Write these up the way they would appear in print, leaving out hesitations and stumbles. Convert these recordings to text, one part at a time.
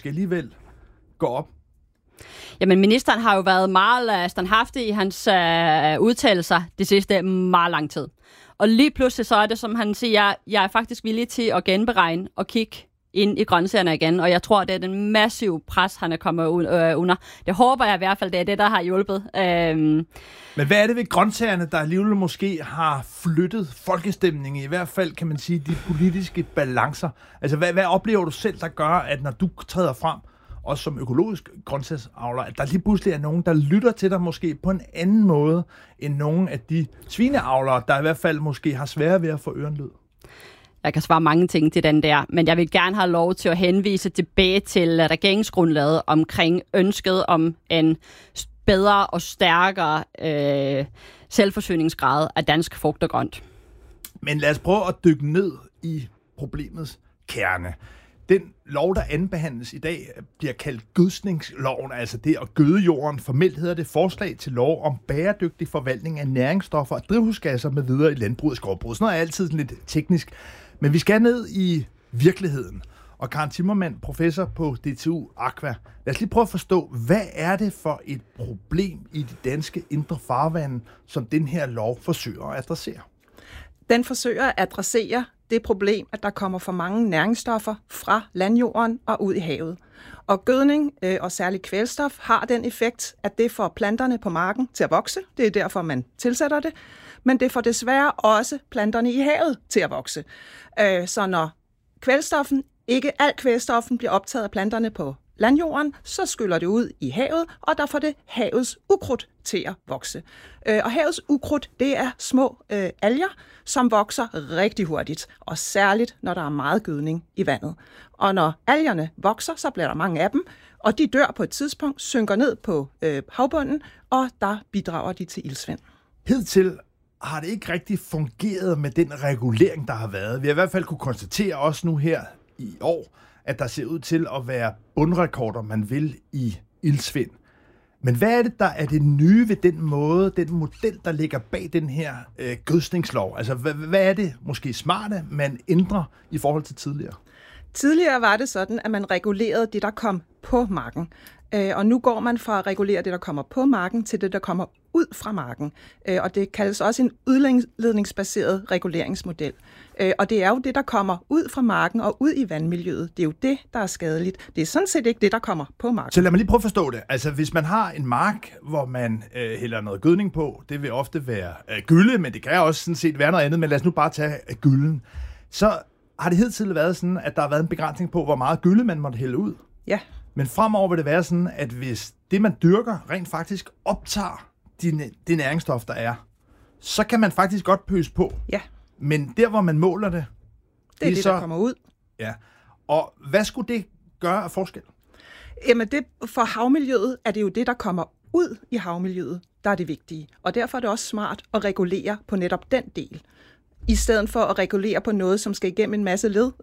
måske alligevel går op? Jamen, ministeren har jo været meget standhaftig i hans udtalelser det sidste meget lang tid. Og lige pludselig så er det, som han siger, jeg er faktisk villig til at genberegne og kigge ind i grøntsagerne igen, og jeg tror, det er den massive pres, han er kommet under. Det håber jeg i hvert fald, det er det, der har hjulpet. Men hvad er det ved grøntsagerne, der alligevel måske har flyttet folkestemningen, i hvert fald kan man sige, de politiske balancer? Altså, hvad oplever du selv, der gør, at når du træder frem, også som økologisk grøntsagsavler, at der lige pludselig er nogen, der lytter til dig måske på en anden måde, end nogle af de svineavlere, der i hvert fald måske har svært ved at få ørenlyd? Jeg kan svare mange ting til den der, men jeg vil gerne have lov til at henvise tilbage til regeringsgrundlaget omkring ønsket om en bedre og stærkere selvforsyningsgrad af dansk frugt og grønt. Men lad os prøve at dykke ned i problemets kerne. Den lov, der anbehandles i dag, bliver kaldt gødsningsloven, altså det at gøde jorden. Formelt hedder det forslag til lov om bæredygtig forvaltning af næringsstoffer og drivhusgasser med videre i landbrug og skovbrug. Sådan noget er altid sådan lidt teknisk. Men vi skal ned i virkeligheden. Og Karen Timmermann, professor på DTU Aqua. Lad os lige prøve at forstå, hvad er det for et problem i de danske indre farvande, som den her lov forsøger at adressere? Den forsøger at adressere det problem, at der kommer for mange næringsstoffer fra landjorden og ud i havet. Og gødning og særligt kvælstof har den effekt, at det får planterne på marken til at vokse. Det er derfor, man tilsætter det. Men det får desværre også planterne i havet til at vokse. Så når ikke al kvælstoffen bliver optaget af planterne på landjorden, så skyller det ud i havet, og der får det havets ukrudt til at vokse. Og havets ukrudt, det er små alger, som vokser rigtig hurtigt, og særligt når der er meget gødning i vandet. Og når algerne vokser, så bliver der mange af dem, og de dør på et tidspunkt, synker ned på havbunden, og der bidrager de til iltsvind. Hidtil har det ikke rigtig fungeret med den regulering, der har været. Vi har i hvert fald kunne konstatere også nu her i år, at der ser ud til at være bundrekorder, man vil i iltsvind. Men hvad er det, der er det nye ved den måde, den model, der ligger bag den her gødsningslov? Altså, hvad er det måske smarte, man ændrer i forhold til tidligere? Tidligere var det sådan, at man regulerede det, der kom på marken. Og nu går man fra at regulere det, der kommer på marken, til det, der kommer ud fra marken. Og det kaldes også en udledningsbaseret reguleringsmodel. Og det er jo det, der kommer ud fra marken og ud i vandmiljøet. Det er jo det, der er skadeligt. Det er sådan set ikke det, der kommer på marken. Så lad mig lige prøve at forstå det. Altså, hvis man har en mark, hvor man hælder noget gødning på, det vil ofte være gylde, men det kan også sådan set være noget andet, men lad os nu bare tage gylden. Så har det hidtil været sådan, at der har været en begrænsning på, hvor meget gylde man måtte hælde ud. Ja. Men fremover vil det være sådan, at hvis det, man dyrker, rent faktisk optager det næringsstof, der er, så kan man faktisk godt pøse på. Ja. Men der, hvor man måler det... Det er det, der kommer ud. Ja. Og hvad skulle det gøre af forskel? Jamen, for havmiljøet er det jo det, der kommer ud i havmiljøet, der er det vigtige. Og derfor er det også smart at regulere på netop den del, i stedet for at regulere på noget, som skal igennem en masse led,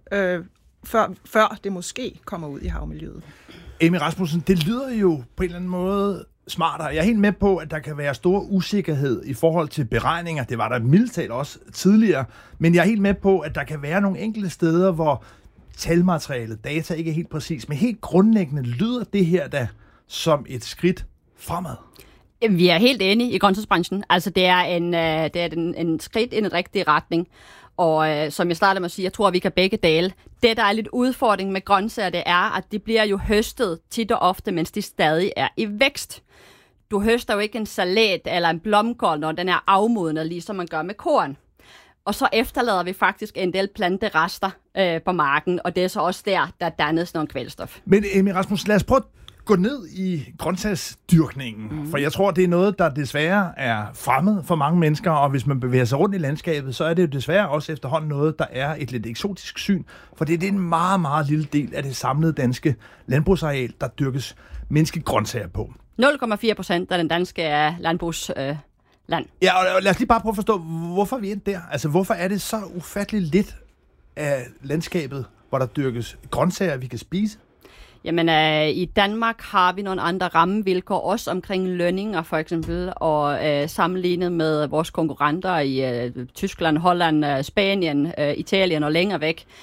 før det måske kommer ud i havmiljøet. Amy Rasmussen, det lyder jo på en eller anden måde smartere. Jeg er helt med på, at der kan være stor usikkerhed i forhold til beregninger. Det var der mildt talt også tidligere. Men jeg er helt med på, at der kan være nogle enkelte steder, hvor talmaterialet, data ikke er helt præcis. Men helt grundlæggende lyder det her da som et skridt fremad. Vi er helt enige i grøntsagsbranchen. Altså, det er en skridt i den rigtige retning. Og som jeg startede med at sige, jeg tror, at vi kan begge dele. Det, der er lidt udfordring med grøntsager, det er, at de bliver jo høstet tit og ofte, mens de stadig er i vækst. Du høster jo ikke en salat eller en blomkål, når den er afmodnet, ligesom man gør med korn. Og så efterlader vi faktisk en del planterester på marken, og det er så også der dannes nogle kvælstof. Men Amy Rasmussen, lad os prøve at gå ned i grøntsagsdyrkningen, for jeg tror, det er noget, der desværre er fremmed for mange mennesker, og hvis man bevæger sig rundt i landskabet, så er det jo desværre også efterhånden noget, der er et lidt eksotisk syn, for det er en meget, meget lille del af det samlede danske landbrugsareal, der dyrkes menneskegrøntsager på. 0,4% af den danske landbrugsland. Ja, og lad os lige bare prøve at forstå, hvorfor vi er der. Altså, hvorfor er det så ufatteligt lidt af landskabet, hvor der dyrkes grøntsager, vi kan spise? Jamen, i Danmark har vi nogle andre rammevilkår, også omkring lønninger for eksempel, og sammenlignet med vores konkurrenter i Tyskland, Holland, Spanien, Italien og længere væk.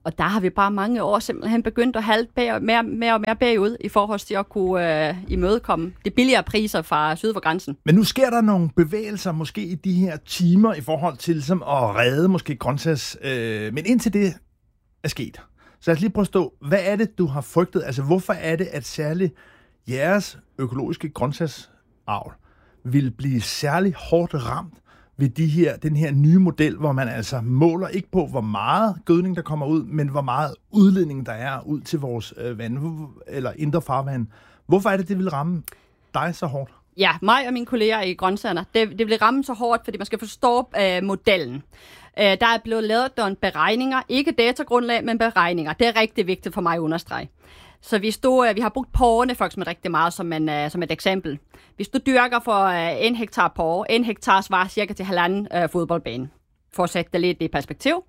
Og der har vi bare mange år simpelthen begyndt at halte mere og mere bagud i forhold til at kunne imødekomme de billigere priser fra syd for grænsen. Men nu sker der nogle bevægelser måske i de her timer i forhold til ligesom, at redde måske grøntsags... men indtil det er sket, så lad os lige prøve at stå, hvad er det, du har frygtet? Altså, hvorfor er det, at særligt jeres økologiske grøntsagsavl vil blive særlig hårdt ramt ved den her nye model, hvor man altså måler ikke på, hvor meget gødning der kommer ud, men hvor meget udledning der er ud til vores vand eller indre farvand. Hvorfor er det vil ramme dig så hårdt? Ja, mig og mine kolleger i grøntsagerne, det vil ramme så hårdt, fordi man skal forstå modellen. Der er blevet lavet nogle beregninger, ikke datagrundlag, men beregninger. Det er rigtig vigtigt for mig at understrege. Så vi har brugt porrene for eksempel rigtig meget som et eksempel. Hvis du dyrker for 1 hektar porre, 1 hektar svarer cirka til 1,5 fodboldbane. For at sætte det lidt i perspektiv.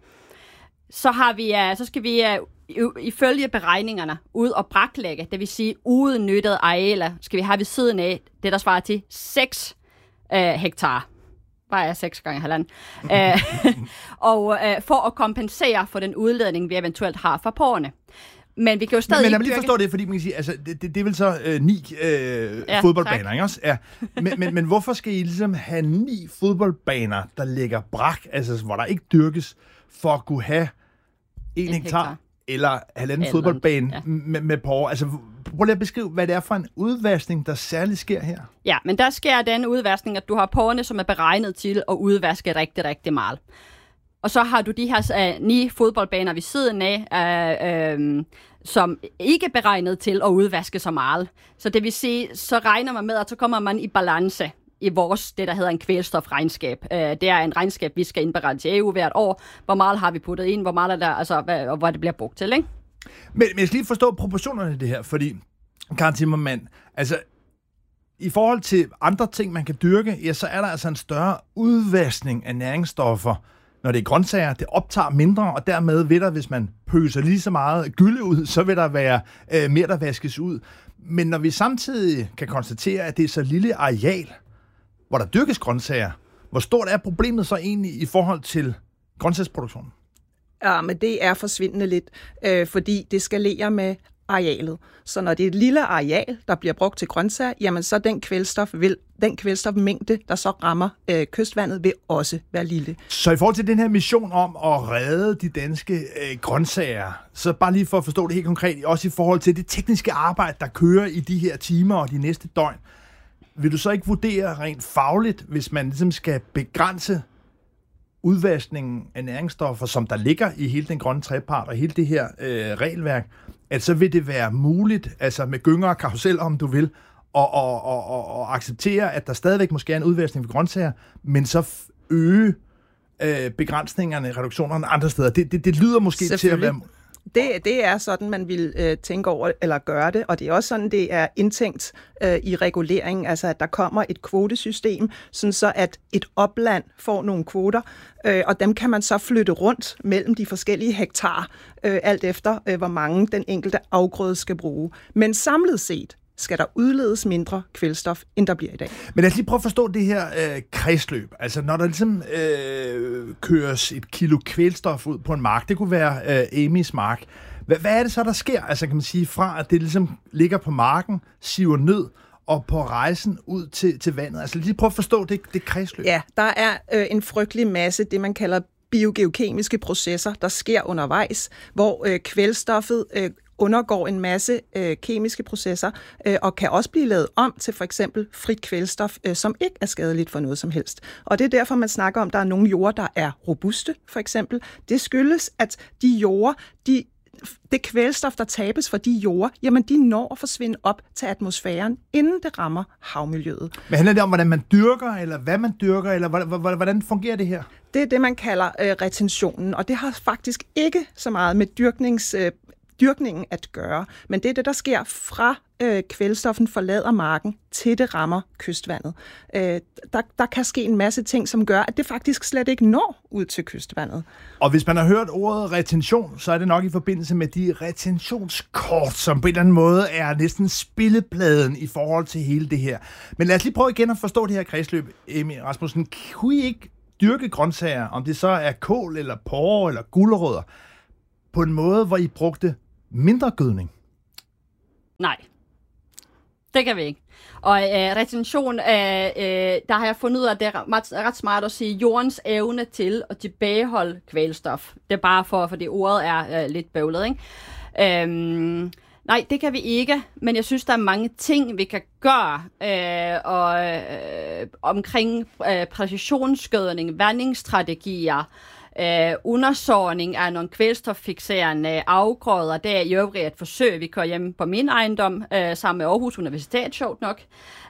Så skal vi ifølge beregningerne ud og braklægge, det vil sige udnyttede arealer, skal vi have ved siden af det, der svarer til 6 hektar. Hvad er 6 gange 1,5? Og for at kompensere for den udledning, vi eventuelt har fra porrene. Men vi kan jo stadig men lad mig lige forstå det, fordi man kan sige, altså, det er vel så 9 fodboldbaner, ikke også? Ja. Men hvorfor skal I ligesom have 9 fodboldbaner, der ligger brak, altså hvor der ikke dyrkes, for at kunne have 1 hektar eller 1,5 fodboldbane med porre? Altså, prøv lige at beskrive, hvad det er for en udvaskning, der særligt sker her. Ja, men der sker den udvaskning, at du har porrene, som er beregnet til at udvaske rigtig, rigtig meget. Og så har du de her 9 fodboldbaner ved siden af, som ikke er beregnet til at udvaske så meget. Så det vil sige, så regner man med, at så kommer man i balance i det der hedder en kvælstofregnskab. Det er en regnskab, vi skal indberette til EU hvert år. Hvor meget har vi puttet ind, hvor meget er der, altså, og hvad det bliver brugt til, ikke? Men jeg skal lige forstå proportionerne i det her, fordi, Karen Timmermann, altså, i forhold til andre ting, man kan dyrke, ja, så er der altså en større udvaskning af næringsstoffer, når det er grøntsager. Det optager mindre, og dermed vil der, hvis man pøser lige så meget gylde ud, så vil der være mere, der vaskes ud. Men når vi samtidig kan konstatere, at det er så lille areal, hvor der dyrkes grøntsager, hvor stort er problemet så egentlig i forhold til grøntsagsproduktionen? Ja, men det er forsvindende lidt, fordi det skalerer med arealet. Så når det er et lille areal, der bliver brugt til grøntsager, jamen så den kvælstofmængde, der så rammer kystvandet, vil også være lille. Så i forhold til den her mission om at redde de danske grøntsager, så bare lige for at forstå det helt konkret, også i forhold til det tekniske arbejde, der kører i de her timer og de næste døgn, vil du så ikke vurdere rent fagligt, hvis man ligesom skal begrænse udvaskningen af næringsstoffer, som der ligger i hele den grønne trepart og hele det her regelværk, at så vil det være muligt, altså med gynger og karusel, om du vil, og acceptere, at der stadigvæk måske er en udvaskning for grøntsager, men så øge begrænsningerne, reduktionerne andre steder. Det lyder måske til at være... Det er sådan, man vil tænke over eller gøre det, og det er også sådan, det er indtænkt i reguleringen, altså at der kommer et kvotesystem, sådan så at et opland får nogle kvoter, og dem kan man så flytte rundt mellem de forskellige hektar, alt efter hvor mange den enkelte afgrøde skal bruge. Men samlet set skal der udledes mindre kvælstof, end der bliver i dag. Men lad os lige prøve at forstå det her kredsløb. Altså når der ligesom køres et kilo kvælstof ud på en mark, det kunne være Amys mark. Hvad er det så, der sker? Altså kan man sige, fra at det ligesom ligger på marken, siver ned, og på rejsen ud til vandet. Altså lige prøve at forstå det kredsløb. Ja, der er en frygtelig masse, det man kalder biogeokemiske processer, der sker undervejs, hvor kvælstoffet undergår en masse kemiske processer og kan også blive lavet om til for eksempel frit kvælstof, som ikke er skadeligt for noget som helst. Og det er derfor, man snakker om, at der er nogle jorder, der er robuste, for eksempel. Det skyldes, at de jorder, det kvælstof, der tabes fra de jorder, jamen de når at forsvinde op til atmosfæren, inden det rammer havmiljøet. Men handler det om, hvordan man dyrker, eller hvad man dyrker, eller hvordan fungerer det her? Det er det, man kalder retentionen, og det har faktisk ikke så meget med dyrkningen at gøre, men det er det, der sker fra kvælstoffen forlader marken, til det rammer kystvandet. Der kan ske en masse ting, som gør, at det faktisk slet ikke når ud til kystvandet. Og hvis man har hørt ordet retention, så er det nok i forbindelse med de retentionskort, som på en eller anden måde er næsten spillepladen i forhold til hele det her. Men lad os lige prøve igen at forstå det her kredsløb, Amy Rasmussen. Kunne I ikke dyrke grøntsager, om det så er kål, eller porre, eller gulerødder, på en måde, hvor I brugte mindre gødning? Nej, det kan vi ikke. Og retention, der har jeg fundet ud af, at det er ret smart at sige jordens evne til at tilbageholde kvælstof. Det er bare fordi ordet er lidt bøvlet, ikke? Nej, det kan vi ikke, men jeg synes, der er mange ting, vi kan gøre omkring præcisionsgødning, vandingsstrategier, undersåning af nogle kvælstoffikserende afgrøder. Det er i øvrigt et forsøg, vi kører hjemme på min ejendom, sammen med Aarhus Universitet, sjovt nok.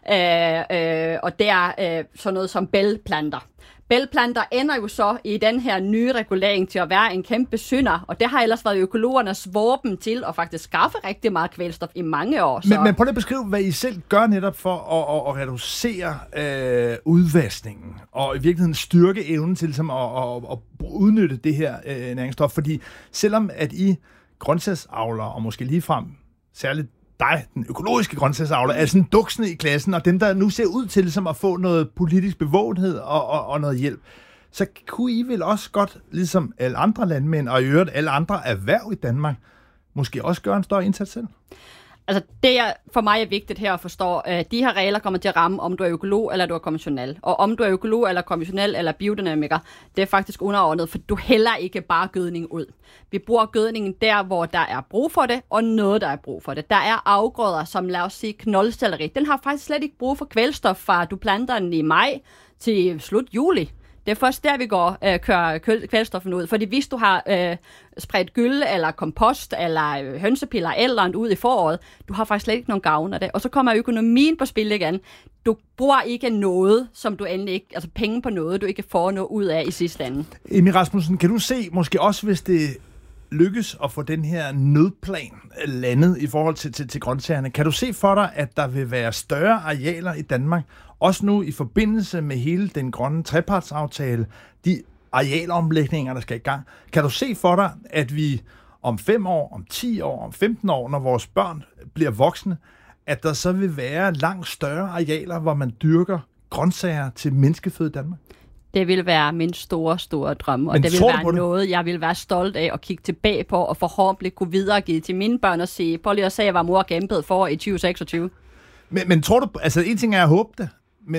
Og det er sådan noget som bælgplanter. Bælgplanter ender jo så i den her nye regulering til at være en kæmpe synder, og det har ellers været økologernes våben til at faktisk skaffe rigtig meget kvælstof i mange år. Så. Men prøv lige at beskrive, hvad I selv gør netop for at reducere udvaskningen, og i virkeligheden styrke evnen til ligesom, at udnytte det her næringsstof. Fordi selvom at I grøntsagsavler, og måske ligefrem særligt dig, den økologiske grøntsagsavler, er sådan duksende i klassen, og dem, der nu ser ud til som at få noget politisk bevågenhed og noget hjælp, så kunne I vel også godt, ligesom alle andre landmænd, og i øvrigt alle andre erhverv i Danmark, måske også gøre en større indsats selv? Altså, det er for mig er vigtigt her at forstå, at de her regler kommer til at ramme, om du er økolog eller du er konventionel. Og om du er økolog eller konventionel eller biodynamiker, det er faktisk underordnet, for du hælder ikke bare gødning ud. Vi bruger gødningen der, hvor der er brug for det, og noget, der er brug for det. Der er afgrøder, som lad os sige knoldselleri. Den har faktisk slet ikke brug for kvælstof, fra du planter den i maj til slut juli. Det er først der, vi kører kvælstoffen ud. Fordi hvis du har spredt gylle eller kompost eller hønsepiller eller andet ud i foråret, du har faktisk slet ikke nogen gavn af det. Og så kommer økonomien på spil igen. Du bruger ikke noget, som du endelig ikke, altså penge på noget, du ikke får noget ud af i sidste ende. Emil Rasmussen, kan du se, måske også hvis det lykkes at få den her nødplan landet i forhold til grøntsagerne, kan du se for dig, at der vil være større arealer i Danmark, også nu i forbindelse med hele den grønne trepartsaftale, de arealomlægninger, der skal i gang. Kan du se for dig, at vi om 5 år, om 10 år, om 15 år, når vores børn bliver voksne, at der så vil være langt større arealer, hvor man dyrker grøntsager til menneskeføde i Danmark? Det vil være min store drøm, og det vil være noget, jeg vil være stolt af at kigge tilbage på, og forhåbentlig kunne videregive til mine børn og sige, prøv lige at se, hvad mor kæmpede for i 2026. Men tror du, altså en ting er at håbe det,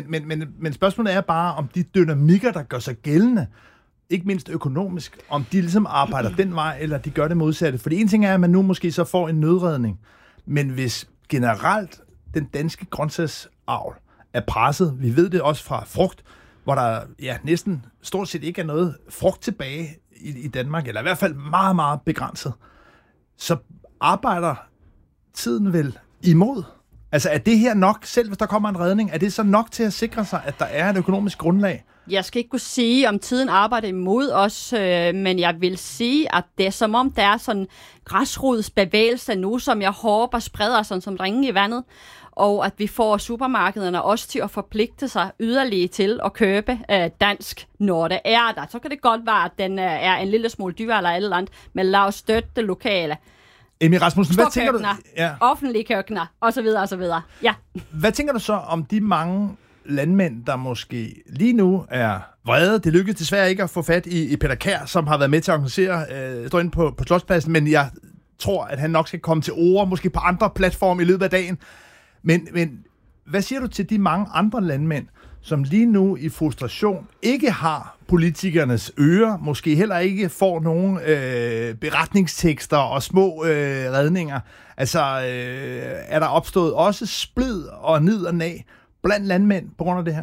men spørgsmålet er bare, om de dynamikker, der gør sig gældende, ikke mindst økonomisk, om de ligesom arbejder den vej, eller de gør det modsatte. Fordi en ting er, at man nu måske så får en nødredning, men hvis generelt den danske grøntsagsavl er presset, vi ved det også fra frugt, hvor der næsten stort set ikke er noget frugt tilbage i Danmark, eller i hvert fald meget, meget begrænset, så arbejder tiden vel imod. Altså er det her nok, selv hvis der kommer en redning, er det så nok til at sikre sig, at der er et økonomisk grundlag? Jeg skal ikke kunne sige, om tiden arbejder imod os, men jeg vil sige, at det er som om, der er sådan en græsrodsbevægelse nu, som jeg håber spreder sådan som ringen i vandet, og at vi får supermarkederne også til at forpligte sig yderligere til at købe dansk, når det er der. Så kan det godt være, at den er en lille smule dyr eller et eller andet, men lad os støtte det lokale. Emil Rasmussen, hvad tænker du? Ja. Offentlige køkkener, osv. osv. Ja. Hvad tænker du så om de mange landmænd, der måske lige nu er vrede? Det lykkedes desværre ikke at få fat i Peter Kjær, som har været med til at organisere stå inde på Slotspladsen, men jeg tror, at han nok skal komme til ord, måske på andre platforme i løbet af dagen. Men hvad siger du til de mange andre landmænd, som lige nu i frustration ikke har politikernes ører, måske heller ikke får nogen beretningstekster og små redninger? Altså, er der opstået også splid og nid og nag blandt landmænd på grund af det her?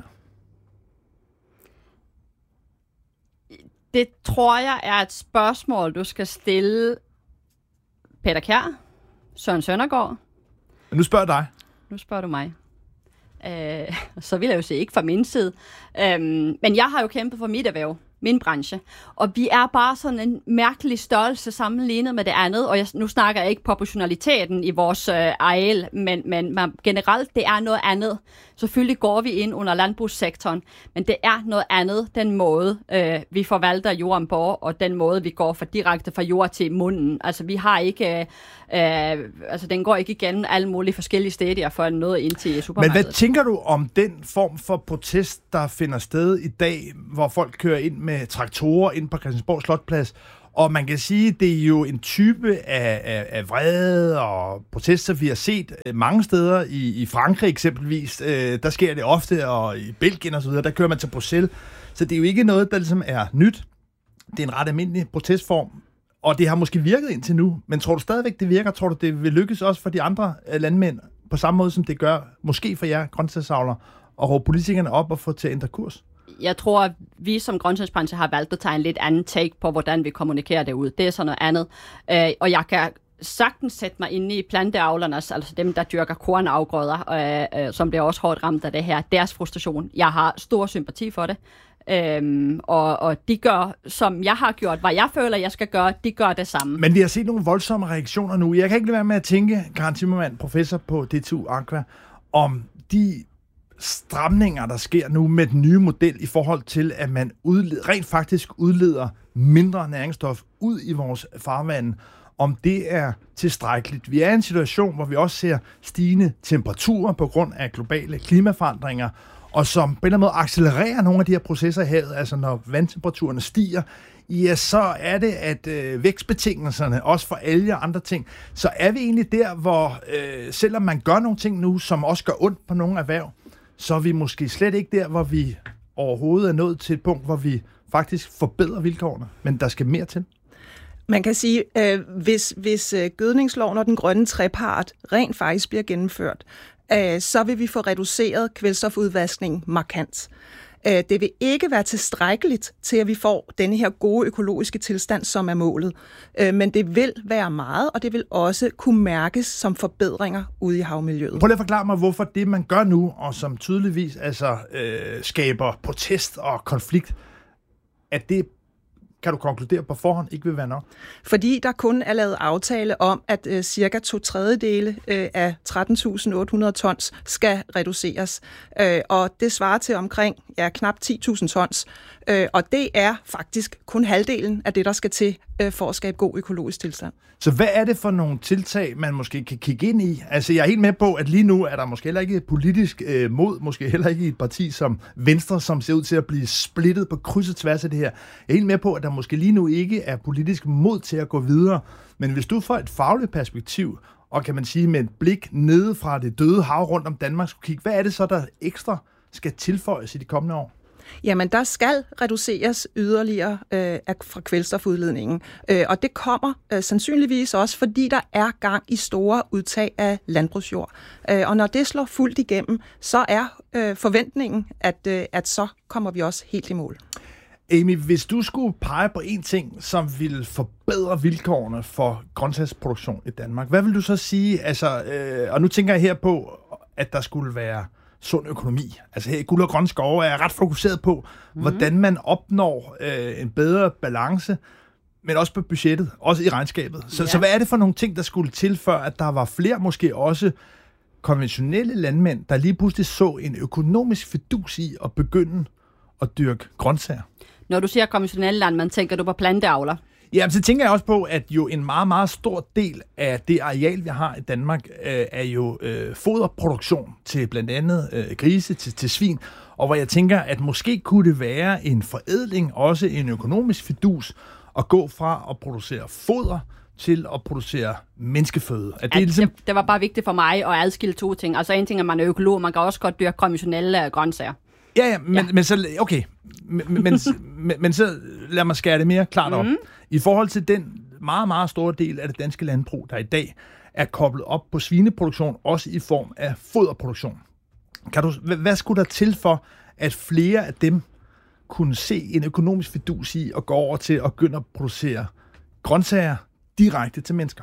Det tror jeg er et spørgsmål, du skal stille Peter Kjær, Søren Søndergaard. Men nu spørger jeg dig. Nu spørger du mig. Så vil jeg jo sige ikke fra min side. Men jeg har jo kæmpet for mit erhverv, min branche. Og vi er bare sådan en mærkelig størrelse sammenlignet med det andet. Og nu snakker jeg ikke proportionaliteten i vores areal, men generelt det er noget andet. Selvfølgelig går vi ind under landbrugssektoren, men det er noget andet, den måde vi forvalter jorden på, og den måde vi går direkte fra jord til munden. Altså vi har ikke, den går ikke igennem alle mulige forskellige stadier for at nå ind til supermarkedet. Men hvad tænker du om den form for protest, der finder sted i dag, hvor folk kører ind med traktorer ind på Christiansborg Slotsplads Og man kan sige, det er jo en type af vrede og protester, vi har set mange steder. I Frankrig eksempelvis, der sker det ofte, og i Belgien og så videre, der kører man til Bruxelles. Så det er jo ikke noget, der ligesom er nyt. Det er en ret almindelig protestform, og det har måske virket indtil nu. Men tror du stadigvæk, det virker? Tror du, det vil lykkes også for de andre landmænd, på samme måde som det gør, måske for jer grøntsagsavlere, at råbe politikerne op og få til at ændre kurs? Jeg tror, at vi som grøntsagsbranche har valgt at tage en lidt anden take på, hvordan vi kommunikerer det ud. Det er sådan noget andet. Og jeg kan sagtens sætte mig ind i planteavlernes, altså dem, der dyrker kornafgrøder, som bliver også hårdt ramt af det her, deres frustration. Jeg har stor sympati for det. Og de gør, som jeg har gjort, hvad jeg føler, jeg skal gøre, de gør det samme. Men vi har set nogle voldsomme reaktioner nu. Jeg kan ikke lade være med at tænke, Karen Zimmermann, professor på DTU Aqua, om de stramninger, der sker nu med den nye model i forhold til, at man rent faktisk udleder mindre næringsstof ud i vores farvande, om det er tilstrækkeligt. Vi er i en situation, hvor vi også ser stigende temperaturer på grund af globale klimaforandringer, og som på en eller anden måde accelererer nogle af de her processer i havet, altså når vandtemperaturerne stiger, ja, så er det, at vækstbetingelserne, også for alger og andre ting, så er vi egentlig der, hvor selvom man gør nogle ting nu, som også gør ondt på nogle erhverv, så er vi måske slet ikke der, hvor vi overhovedet er nået til et punkt, hvor vi faktisk forbedrer vilkårene, men der skal mere til. Man kan sige, hvis gødningsloven og den grønne trepart rent faktisk bliver gennemført, så vil vi få reduceret kvælstofudvaskningen markant. Det vil ikke være tilstrækkeligt til, at vi får denne her gode økologiske tilstand, som er målet. Men det vil være meget, og det vil også kunne mærkes som forbedringer ude i havmiljøet. Prøv lige at forklare mig, hvorfor det, man gør nu, og som tydeligvis skaber protest og konflikt, at det, kan du konkludere på forhånd, ikke vil være nok? Fordi der kun er lavet aftale om, at cirka 2/3 af 13.800 tons skal reduceres. Og det svarer til omkring knap 10.000 tons. Og det er faktisk kun halvdelen af det, der skal til for at skabe god økologisk tilstand. Så hvad er det for nogle tiltag, man måske kan kigge ind i? Altså, jeg er helt med på, at lige nu er der måske heller ikke et politisk mod, måske heller ikke et parti som Venstre, som ser ud til at blive splittet på kryds og tværs af det her. Jeg er helt med på, at der måske lige nu ikke er politisk mod til at gå videre. Men hvis du får et fagligt perspektiv, og kan man sige med et blik nede fra det døde hav rundt om Danmark skulle kigge, hvad er det så, der ekstra skal tilføjes i de kommende år? Jamen, der skal reduceres yderligere fra kvælstofudledningen. Og det kommer sandsynligvis også, fordi der er gang i store udtag af landbrugsjord. Og når det slår fuldt igennem, så er forventningen, at så kommer vi også helt i mål. Amy, hvis du skulle pege på en ting, som ville forbedre vilkårene for grøntsagsproduktion i Danmark, hvad vil du så sige? Altså, og nu tænker jeg her på, at der skulle være sund økonomi. Altså her i Guld og Grønne Skove er jeg ret fokuseret på, hvordan man opnår en bedre balance, men også på budgettet, også i regnskabet. Så hvad er det for nogle ting, der skulle til, før at der var flere, måske også konventionelle landmænd, der lige pludselig så en økonomisk fidus i at begynde at dyrke grøntsager? Når du siger konventionelle landmænd, tænker du på planteavler? Ja, så tænker jeg også på, at jo en meget, meget stor del af det areal, vi har i Danmark, er jo foderproduktion til blandt andet grise, til svin, og hvor jeg tænker, at måske kunne det være en forædling, også en økonomisk fidus, at gå fra at producere foder til at producere menneskeføde. Det var bare vigtigt for mig at adskille to ting. Altså en ting er, at man er økolog, man kan også godt dyrke konventionelle grøntsager. Men så, okay. Men så lad mig skære det mere klart op. I forhold til den meget, meget store del af det danske landbrug, der i dag er koblet op på svineproduktion, også i form af foderproduktion. Hvad skulle der til for, at flere af dem kunne se en økonomisk fidus i at gå over til at begynde at producere grøntsager direkte til mennesker?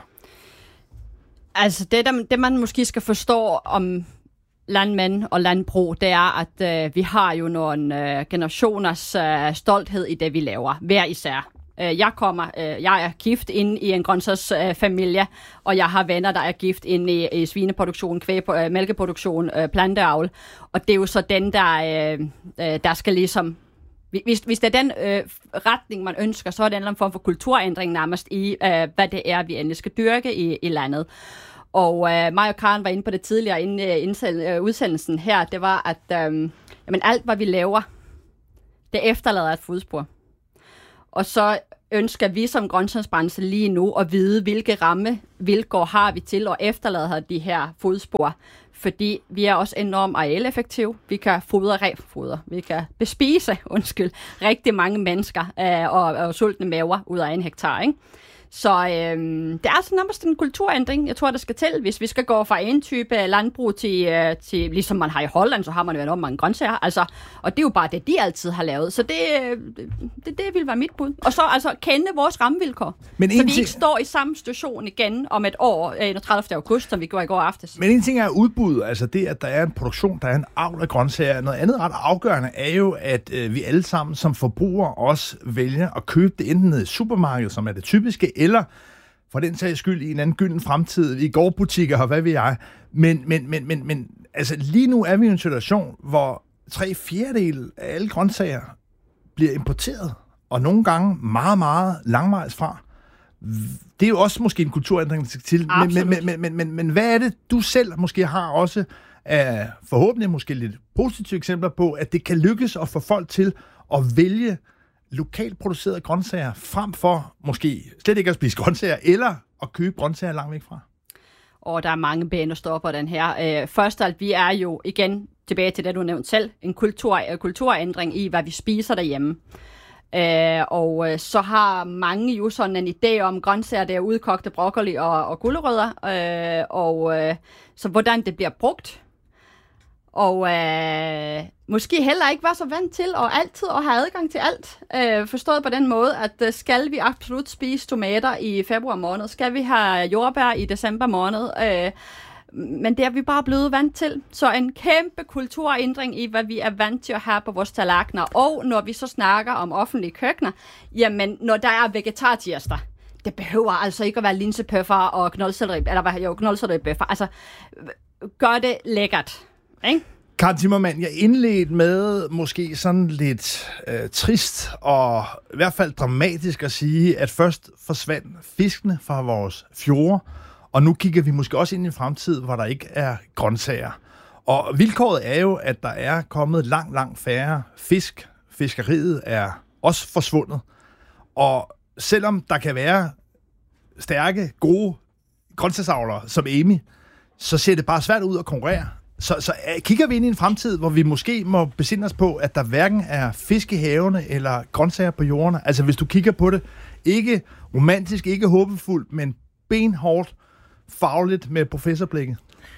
Altså det man måske skal forstå om landmænd og landbrug, det er, at vi har jo nogle generationers stolthed i det, vi laver, hver især. Jeg er gift ind i en grøntsagsfamilie, og jeg har venner, der er gift ind i svineproduktion, mælkeproduktion, planteavl, og det er jo så den, der skal ligesom. Hvis det er den retning, man ønsker, så er det en form for kulturændring nærmest i, hvad det er, vi endelig skal dyrke i landet. Og mig og Karen var inde på det tidligere inden udsendelsen her, det var, at alt, hvad vi laver, det efterlader et fodspor. Og så ønsker vi som grøntsagsbranche lige nu at vide, hvilke rammevilkår har vi til at efterlade de her fodspor. Fordi vi er også enormt arealeffektive. Vi kan vi kan bespise, rigtig mange mennesker og sultne maver ud af 1 hektar, ikke? Så det er altså nærmest en kulturændring, jeg tror, der skal til. Hvis vi skal gå fra en type landbrug til ligesom man har i Holland, så har man jo enormt mange grøntsager. Altså, og det er jo bare det, de altid har lavet. Så det vil være mit bud. Og så altså kende vores rammevilkår. Så vi ikke står i samme situation igen om et år, 30. august, som vi gjorde i går aftes. Men en ting er udbud, altså det, at der er en produktion, der er en avl af grøntsager. Noget andet ret afgørende er jo, at vi alle sammen som forbrugere også vælger at købe det enten nede i supermarkedet, som er det typiske, eller for den sags skyld i en anden gylden fremtid, i gårdbutikker og hvad ved jeg. Men altså lige nu er vi i en situation, hvor 3/4 af alle grøntsager bliver importeret, og nogle gange meget, meget langvejs fra. Det er jo også måske en kulturændring til. Men hvad er det, du selv måske har også af forhåbentlig måske lidt positive eksempler på, at det kan lykkes at få folk til at vælge lokalt producerede grøntsager, frem for måske slet ikke at spise grøntsager, eller at købe grøntsager langt væk fra? Og der er mange ben, der stopper den her. Først og alt, vi er jo igen tilbage til det, du nævnte selv, en kulturændring i, hvad vi spiser derhjemme. Og så har mange jo sådan en idé om grøntsager, der er udkogte broccoli og gulerødder, så hvordan det bliver brugt. Og måske heller ikke var så vant til og altid at have adgang til alt. Forstået på den måde, at skal vi absolut spise tomater i februar måned, skal vi have jordbær i december måned, men det er vi bare blevet vant til. Så en kæmpe kulturændring i, hvad vi er vant til at have på vores tallerkener. Og når vi så snakker om offentlige køkkener, jamen når der er vegetartirsdag, det behøver altså ikke at være linsepøffer og knoldselleribøffer. Altså, gør det lækkert. Ikke? Karen Zimmermann, jeg indledte med måske sådan lidt trist og i hvert fald dramatisk at sige, at først forsvandt fiskene fra vores fjorde, og nu kigger vi måske også ind i en fremtid, hvor der ikke er grøntsager. Og vilkåret er jo, at der er kommet langt færre fisk. Fiskeriet er også forsvundet. Og selvom der kan være stærke, gode grøntsagsavlere som Amy, så ser det bare svært ud at konkurrere. Så kigger vi ind i en fremtid, hvor vi måske må besinde os på, at der hverken er fisk i havene eller grøntsager på jordene. Altså hvis du kigger på det, ikke romantisk, ikke håbefuldt, men benhårdt, fagligt med professorblikket.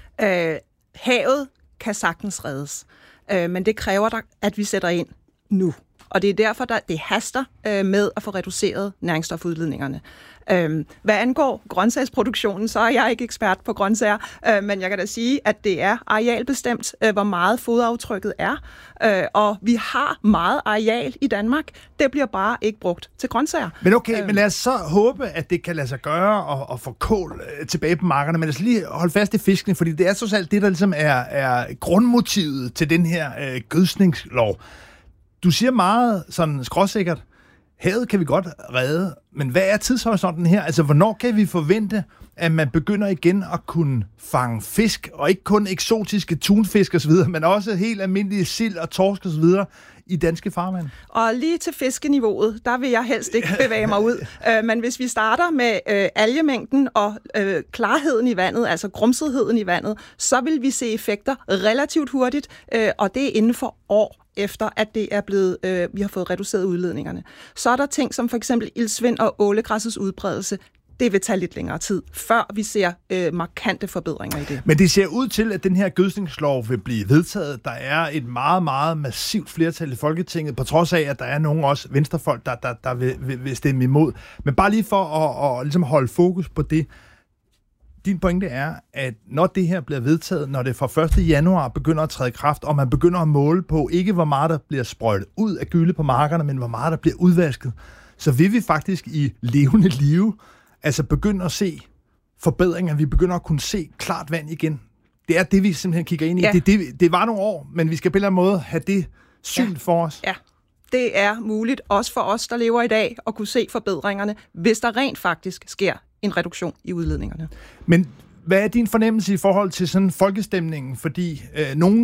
Havet kan sagtens reddes, men det kræver, at vi sætter ind nu. Og det er derfor, det haster med at få reduceret næringsstofudledningerne. Hvad angår grøntsagsproduktionen, så er jeg ikke ekspert på grøntsager, men jeg kan da sige, at det er arealbestemt, hvor meget foderaftrykket er. Og vi har meget areal i Danmark. Det bliver bare ikke brugt til grøntsager. Men okay, men lad os så håbe, at det kan lade sig gøre og få kål tilbage på markerne. Men lad os lige holde fast i fiskene, fordi det er så alt det, der ligesom er grundmotivet til den her gødskningslov. Du siger meget sådan skråsikkert, havet kan vi godt redde, men hvad er tidshorisonten her? Altså, hvornår kan vi forvente, at man begynder igen at kunne fange fisk, og ikke kun eksotiske tunfisk osv., men også helt almindelige sild og torsk osv. i danske farvand? Og lige til fiskeniveauet, der vil jeg helst ikke bevæge mig ud. Men hvis vi starter med algemængden og klarheden i vandet, altså grumsetheden i vandet, så vil vi se effekter relativt hurtigt, og det er inden for år efter at det er blevet, vi har fået reduceret udledningerne. Så er der ting som for eksempel iltsvind og ålegræssets udbredelse. Det vil tage lidt længere tid, før vi ser markante forbedringer i det. Men det ser ud til, at den her gødskningslov vil blive vedtaget. Der er et meget, meget massivt flertal i Folketinget, på trods af, at der er nogle også venstrefolk, der vil stemme imod. Men bare lige for at ligesom holde fokus på det. Din pointe er, at når det her bliver vedtaget, når det fra 1. januar begynder at træde i kraft, og man begynder at måle på ikke hvor meget der bliver sprøjtet ud af gylde på markerne, men hvor meget der bliver udvasket, så vil vi faktisk i levende live altså begynde at se forbedringer. Vi begynder at kunne se klart vand igen. Det er det, vi simpelthen kigger ind i. Ja. Det var nogle år, men vi skal på en eller anden måde have det syn for os. Ja. Det er muligt, også for os, der lever i dag, at kunne se forbedringerne, hvis der rent faktisk sker en reduktion i udledningerne. Men hvad er din fornemmelse i forhold til sådan folkestemningen? Fordi nogen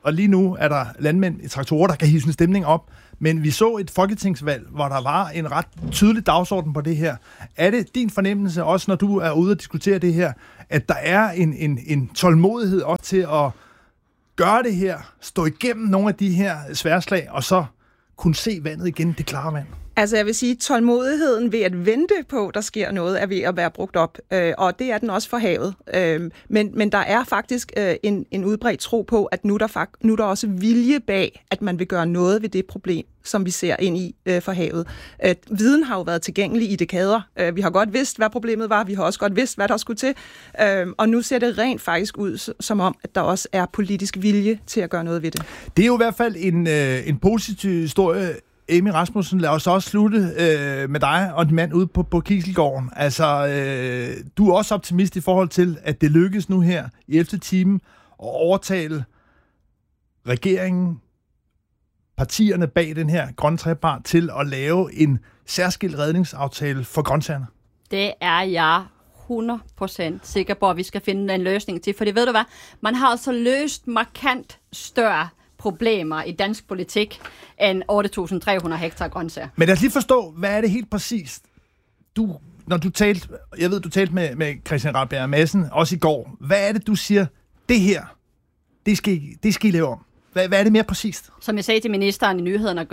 og lige nu er der landmænd i traktorer, der kan hisse en stemning op. Men vi så et folketingsvalg, hvor der var en ret tydelig dagsorden på det her. Er det din fornemmelse, også når du er ude og diskutere det her, at der er en tålmodighed også til at gøre det her, stå igennem nogle af de her sværslag, og så kunne se vandet igen, det klare vand? Altså jeg vil sige, tålmodigheden ved at vente på, der sker noget, er ved at være brugt op. Og det er den også for havet. Men der er faktisk en udbredt tro på, at nu er der også vilje bag, at man vil gøre noget ved det problem, som vi ser ind i for havet. Viden har jo været tilgængelig i dekader. Vi har godt vidst, hvad problemet var. Vi har også godt vidst, hvad der skulle til. Og nu ser det rent faktisk ud, som om, at der også er politisk vilje til at gøre noget ved det. Det er jo i hvert fald en positiv historie. Amy Rasmussen, lad os også slutte med dig og din mand ude på Kieselgården. Altså, du er også optimist i forhold til, at det lykkes nu her i 11. time at overtale regeringen, partierne bag den her grønne trepart til at lave en særskilt redningsaftale for grøntsagerne. Det er jeg 100% sikker på, at vi skal finde en løsning til. For det ved du hvad, man har altså løst markant større problemer i dansk politik end 8.300 hektar grøntsager. Men lad os lige forstå, hvad er det helt præcist? Når du talte, jeg ved, du talte med Christian Rabjerg Madsen, også i går. Hvad er det, du siger, det her, det skal I lave om? Hvad er det mere præcist? Som jeg sagde til ministeren i nyhederne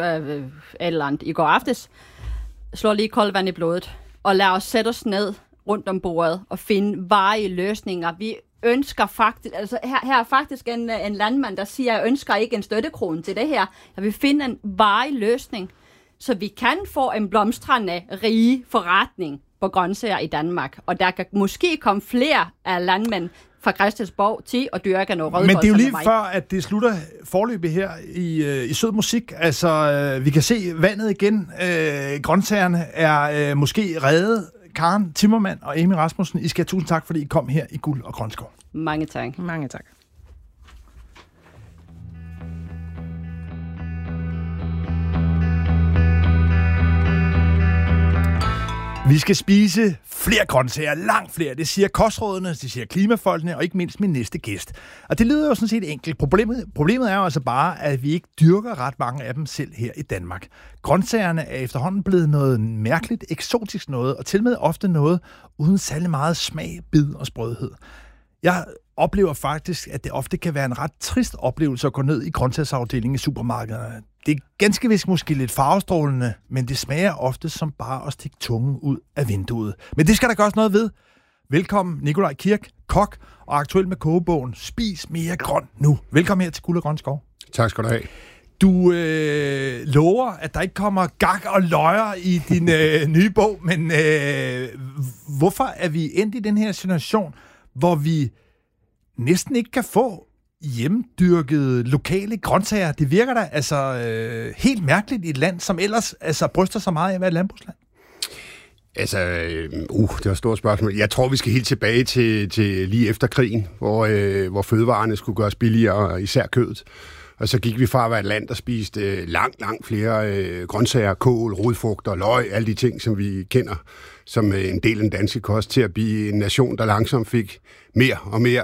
i går aftes, slår lige koldt vand i blodet, og lad os sætte os ned rundt om bordet og finde varige løsninger. Vi ønsker faktisk, altså her er faktisk en landmand, der siger, jeg ønsker ikke en støttekrone til det her. Jeg vil finde en varig løsning, så vi kan få en blomstrende, rige forretning på grøntsager i Danmark. Og der kan måske komme flere af landmænd fra Christiansborg til at dyrke noget rødkål. Men det er jo lige før, at det slutter forløbet her i sød musik. Altså, vi kan se vandet igen. Grøntsagerne er måske reddet. Karen Timmermann og Amy Rasmussen, I skal have tusind tak, fordi I kom her i Guld og Grønskov. Mange tak. Mange tak. Vi skal spise flere grøntsager, langt flere. Det siger kostrådene, det siger klimafolkene, og ikke mindst min næste gæst. Og det lyder jo sådan set enkelt. Problemet er jo altså bare, at vi ikke dyrker ret mange af dem selv her i Danmark. Grøntsagerne er efterhånden blevet noget mærkeligt, eksotisk noget, og til med ofte noget uden særlig meget smag, bid og sprødhed. Jeg oplever faktisk, at det ofte kan være en ret trist oplevelse at gå ned i grøntsagsafdelingen i supermarkederne. Det er ganske vist måske lidt farvestrålende, men det smager ofte som bare at stikke tungen ud af vinduet. Men det skal der gøres noget ved. Velkommen, Nikolaj Kirk, kok og aktuel med kogebogen Spis mere grønt nu. Velkommen her til Guld og Grønskov. Tak skal du have. Du lover, at der ikke kommer gak og løjer i din nye bog, men hvorfor er vi endt i den her situation, hvor vi næsten ikke kan få hjemmedyrkede lokale grøntsager? Det virker da altså helt mærkeligt i et land, som ellers bryster så meget af at være et landbrugsland. Altså, det var et stort spørgsmål. Jeg tror, vi skal helt tilbage til lige efter krigen, hvor fødevarene skulle gøres billigere, især kødet. Og så gik vi fra at være et land, der spiste langt flere grøntsager, kål, rodfrugter, løg, alle de ting, som vi kender som en del af den danske kost, til at blive en nation, der langsomt fik mere og mere,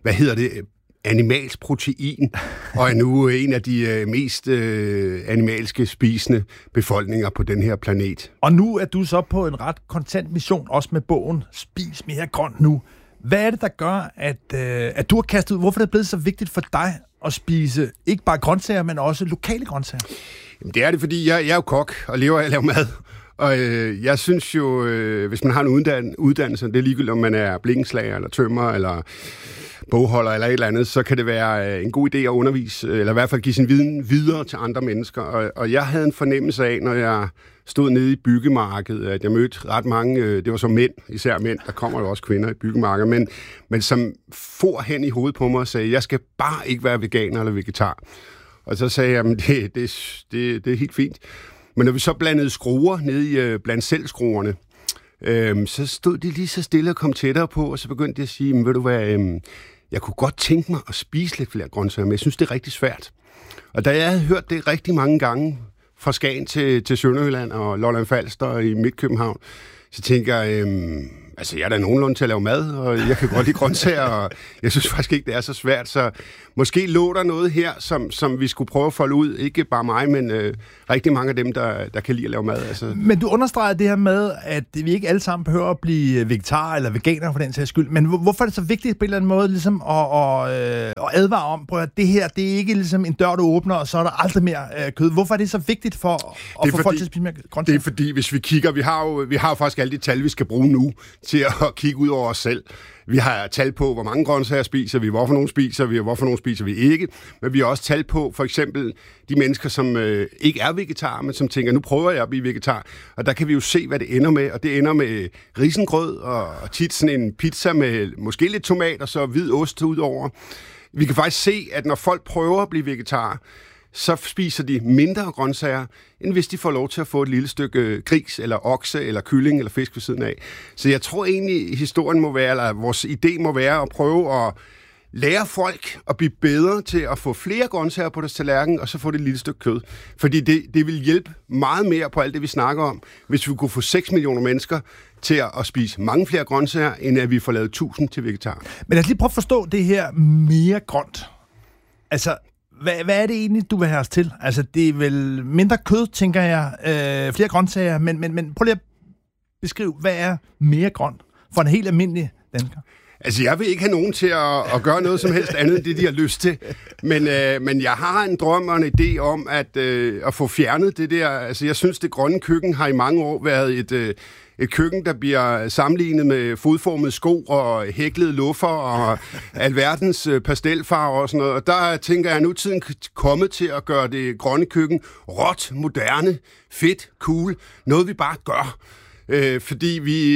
animalsk protein, og er nu en af de mest animalske spisende befolkninger på den her planet. Og nu er du så på en ret kontant mission, også med bogen Spis mere grønt nu. Hvad er det, der gør, at du har kastet ud? Hvorfor er det blevet så vigtigt for dig at spise ikke bare grøntsager, men også lokale grøntsager? Jamen, det er det, fordi jeg er jo kok og lever af at lave mad. Og jeg synes jo, hvis man har en uddannelse, det er ligegyldigt, om man er blikkenslager eller tømrer eller bogholder eller et eller andet, så kan det være en god idé at undervise, eller i hvert fald give sin viden videre til andre mennesker. Og jeg havde en fornemmelse af, når jeg stod nede i byggemarkedet, at jeg mødte ret mange, det var så mænd, især mænd, der kommer jo også kvinder i byggemarkedet, men som for hen i hovedet på mig og sagde, jeg skal bare ikke være veganer eller vegetar. Og så sagde jeg, det er helt fint. Men når vi så blandede skruer nede i blandt selv skruerne, så stod de lige så stille og kom tættere på, og så begyndte de at sige, ved du hvad, jeg kunne godt tænke mig at spise lidt flere grøntsager, men jeg synes, det er rigtig svært. Og da jeg havde hørt det rigtig mange gange, fra Skagen til Sønderjylland og Lolland Falster i Midtkøbenhavn, så tænker jeg, Altså, jeg er da nogenlunde til at lave mad, og jeg kan godt lide grøntsager, og jeg synes faktisk ikke, det er så svært. Så måske lå der noget her, som vi skulle prøve at folde ud. Ikke bare mig, men rigtig mange af dem, der kan lide at lave mad. Altså. Men du understreger det her med, at vi ikke alle sammen behøver at blive vegetarer eller veganer for den sags skyld. Men hvorfor er det så vigtigt på en eller anden måde ligesom at advare om, at det her, det er ikke ligesom en dør, du åbner, og så er der aldrig mere kød. Hvorfor er det så vigtigt for at få folk til at spise mere grøntsager? Det er fordi, hvis vi kigger, vi har jo faktisk alle de tal, vi skal bruge nu til at kigge ud over os selv. Vi har tal på, hvor mange grøntsager spiser vi, hvorfor nogle spiser vi, og hvorfor nogle spiser vi ikke. Men vi har også tal på, for eksempel, de mennesker, som ikke er vegetarer, men som tænker, nu prøver jeg at blive vegetar. Og der kan vi jo se, hvad det ender med. Og det ender med risengrød og tit sådan en pizza med måske lidt tomat og så hvid ost udover. Vi kan faktisk se, at når folk prøver at blive vegetarer, så spiser de mindre grøntsager, end hvis de får lov til at få et lille stykke gris, eller okse, eller kylling, eller fisk ved siden af. Så jeg tror egentlig, historien må være, eller vores idé må være at prøve at lære folk at blive bedre til at få flere grøntsager på deres tallerken, og så få det et lille stykke kød. Fordi det vil hjælpe meget mere på alt det, vi snakker om, hvis vi kunne få 6 millioner mennesker til at spise mange flere grøntsager, end at vi får lavet 1000 til vegetarer. Men lad os lige prøve at forstå det her mere grønt. Altså, hvad er det egentlig, du vil have os til? Altså, det er vel mindre kød, tænker jeg, flere grøntsager, men prøv lige at beskrive, hvad er mere grønt for en helt almindelig dansker? Altså, jeg vil ikke have nogen til at gøre noget som helst andet end det, de har lyst til. Men jeg har en drøm og en idé om at få fjernet det der. Altså, jeg synes, det grønne køkken har i mange år været et køkken, der bliver sammenlignet med fodformede sko og hæklede luffer og alverdens pastelfarver og sådan noget. Og der tænker jeg, at nu tiden kommet til at gøre det grønne køkken råt, moderne, fedt, cool. Noget, vi bare gør. Fordi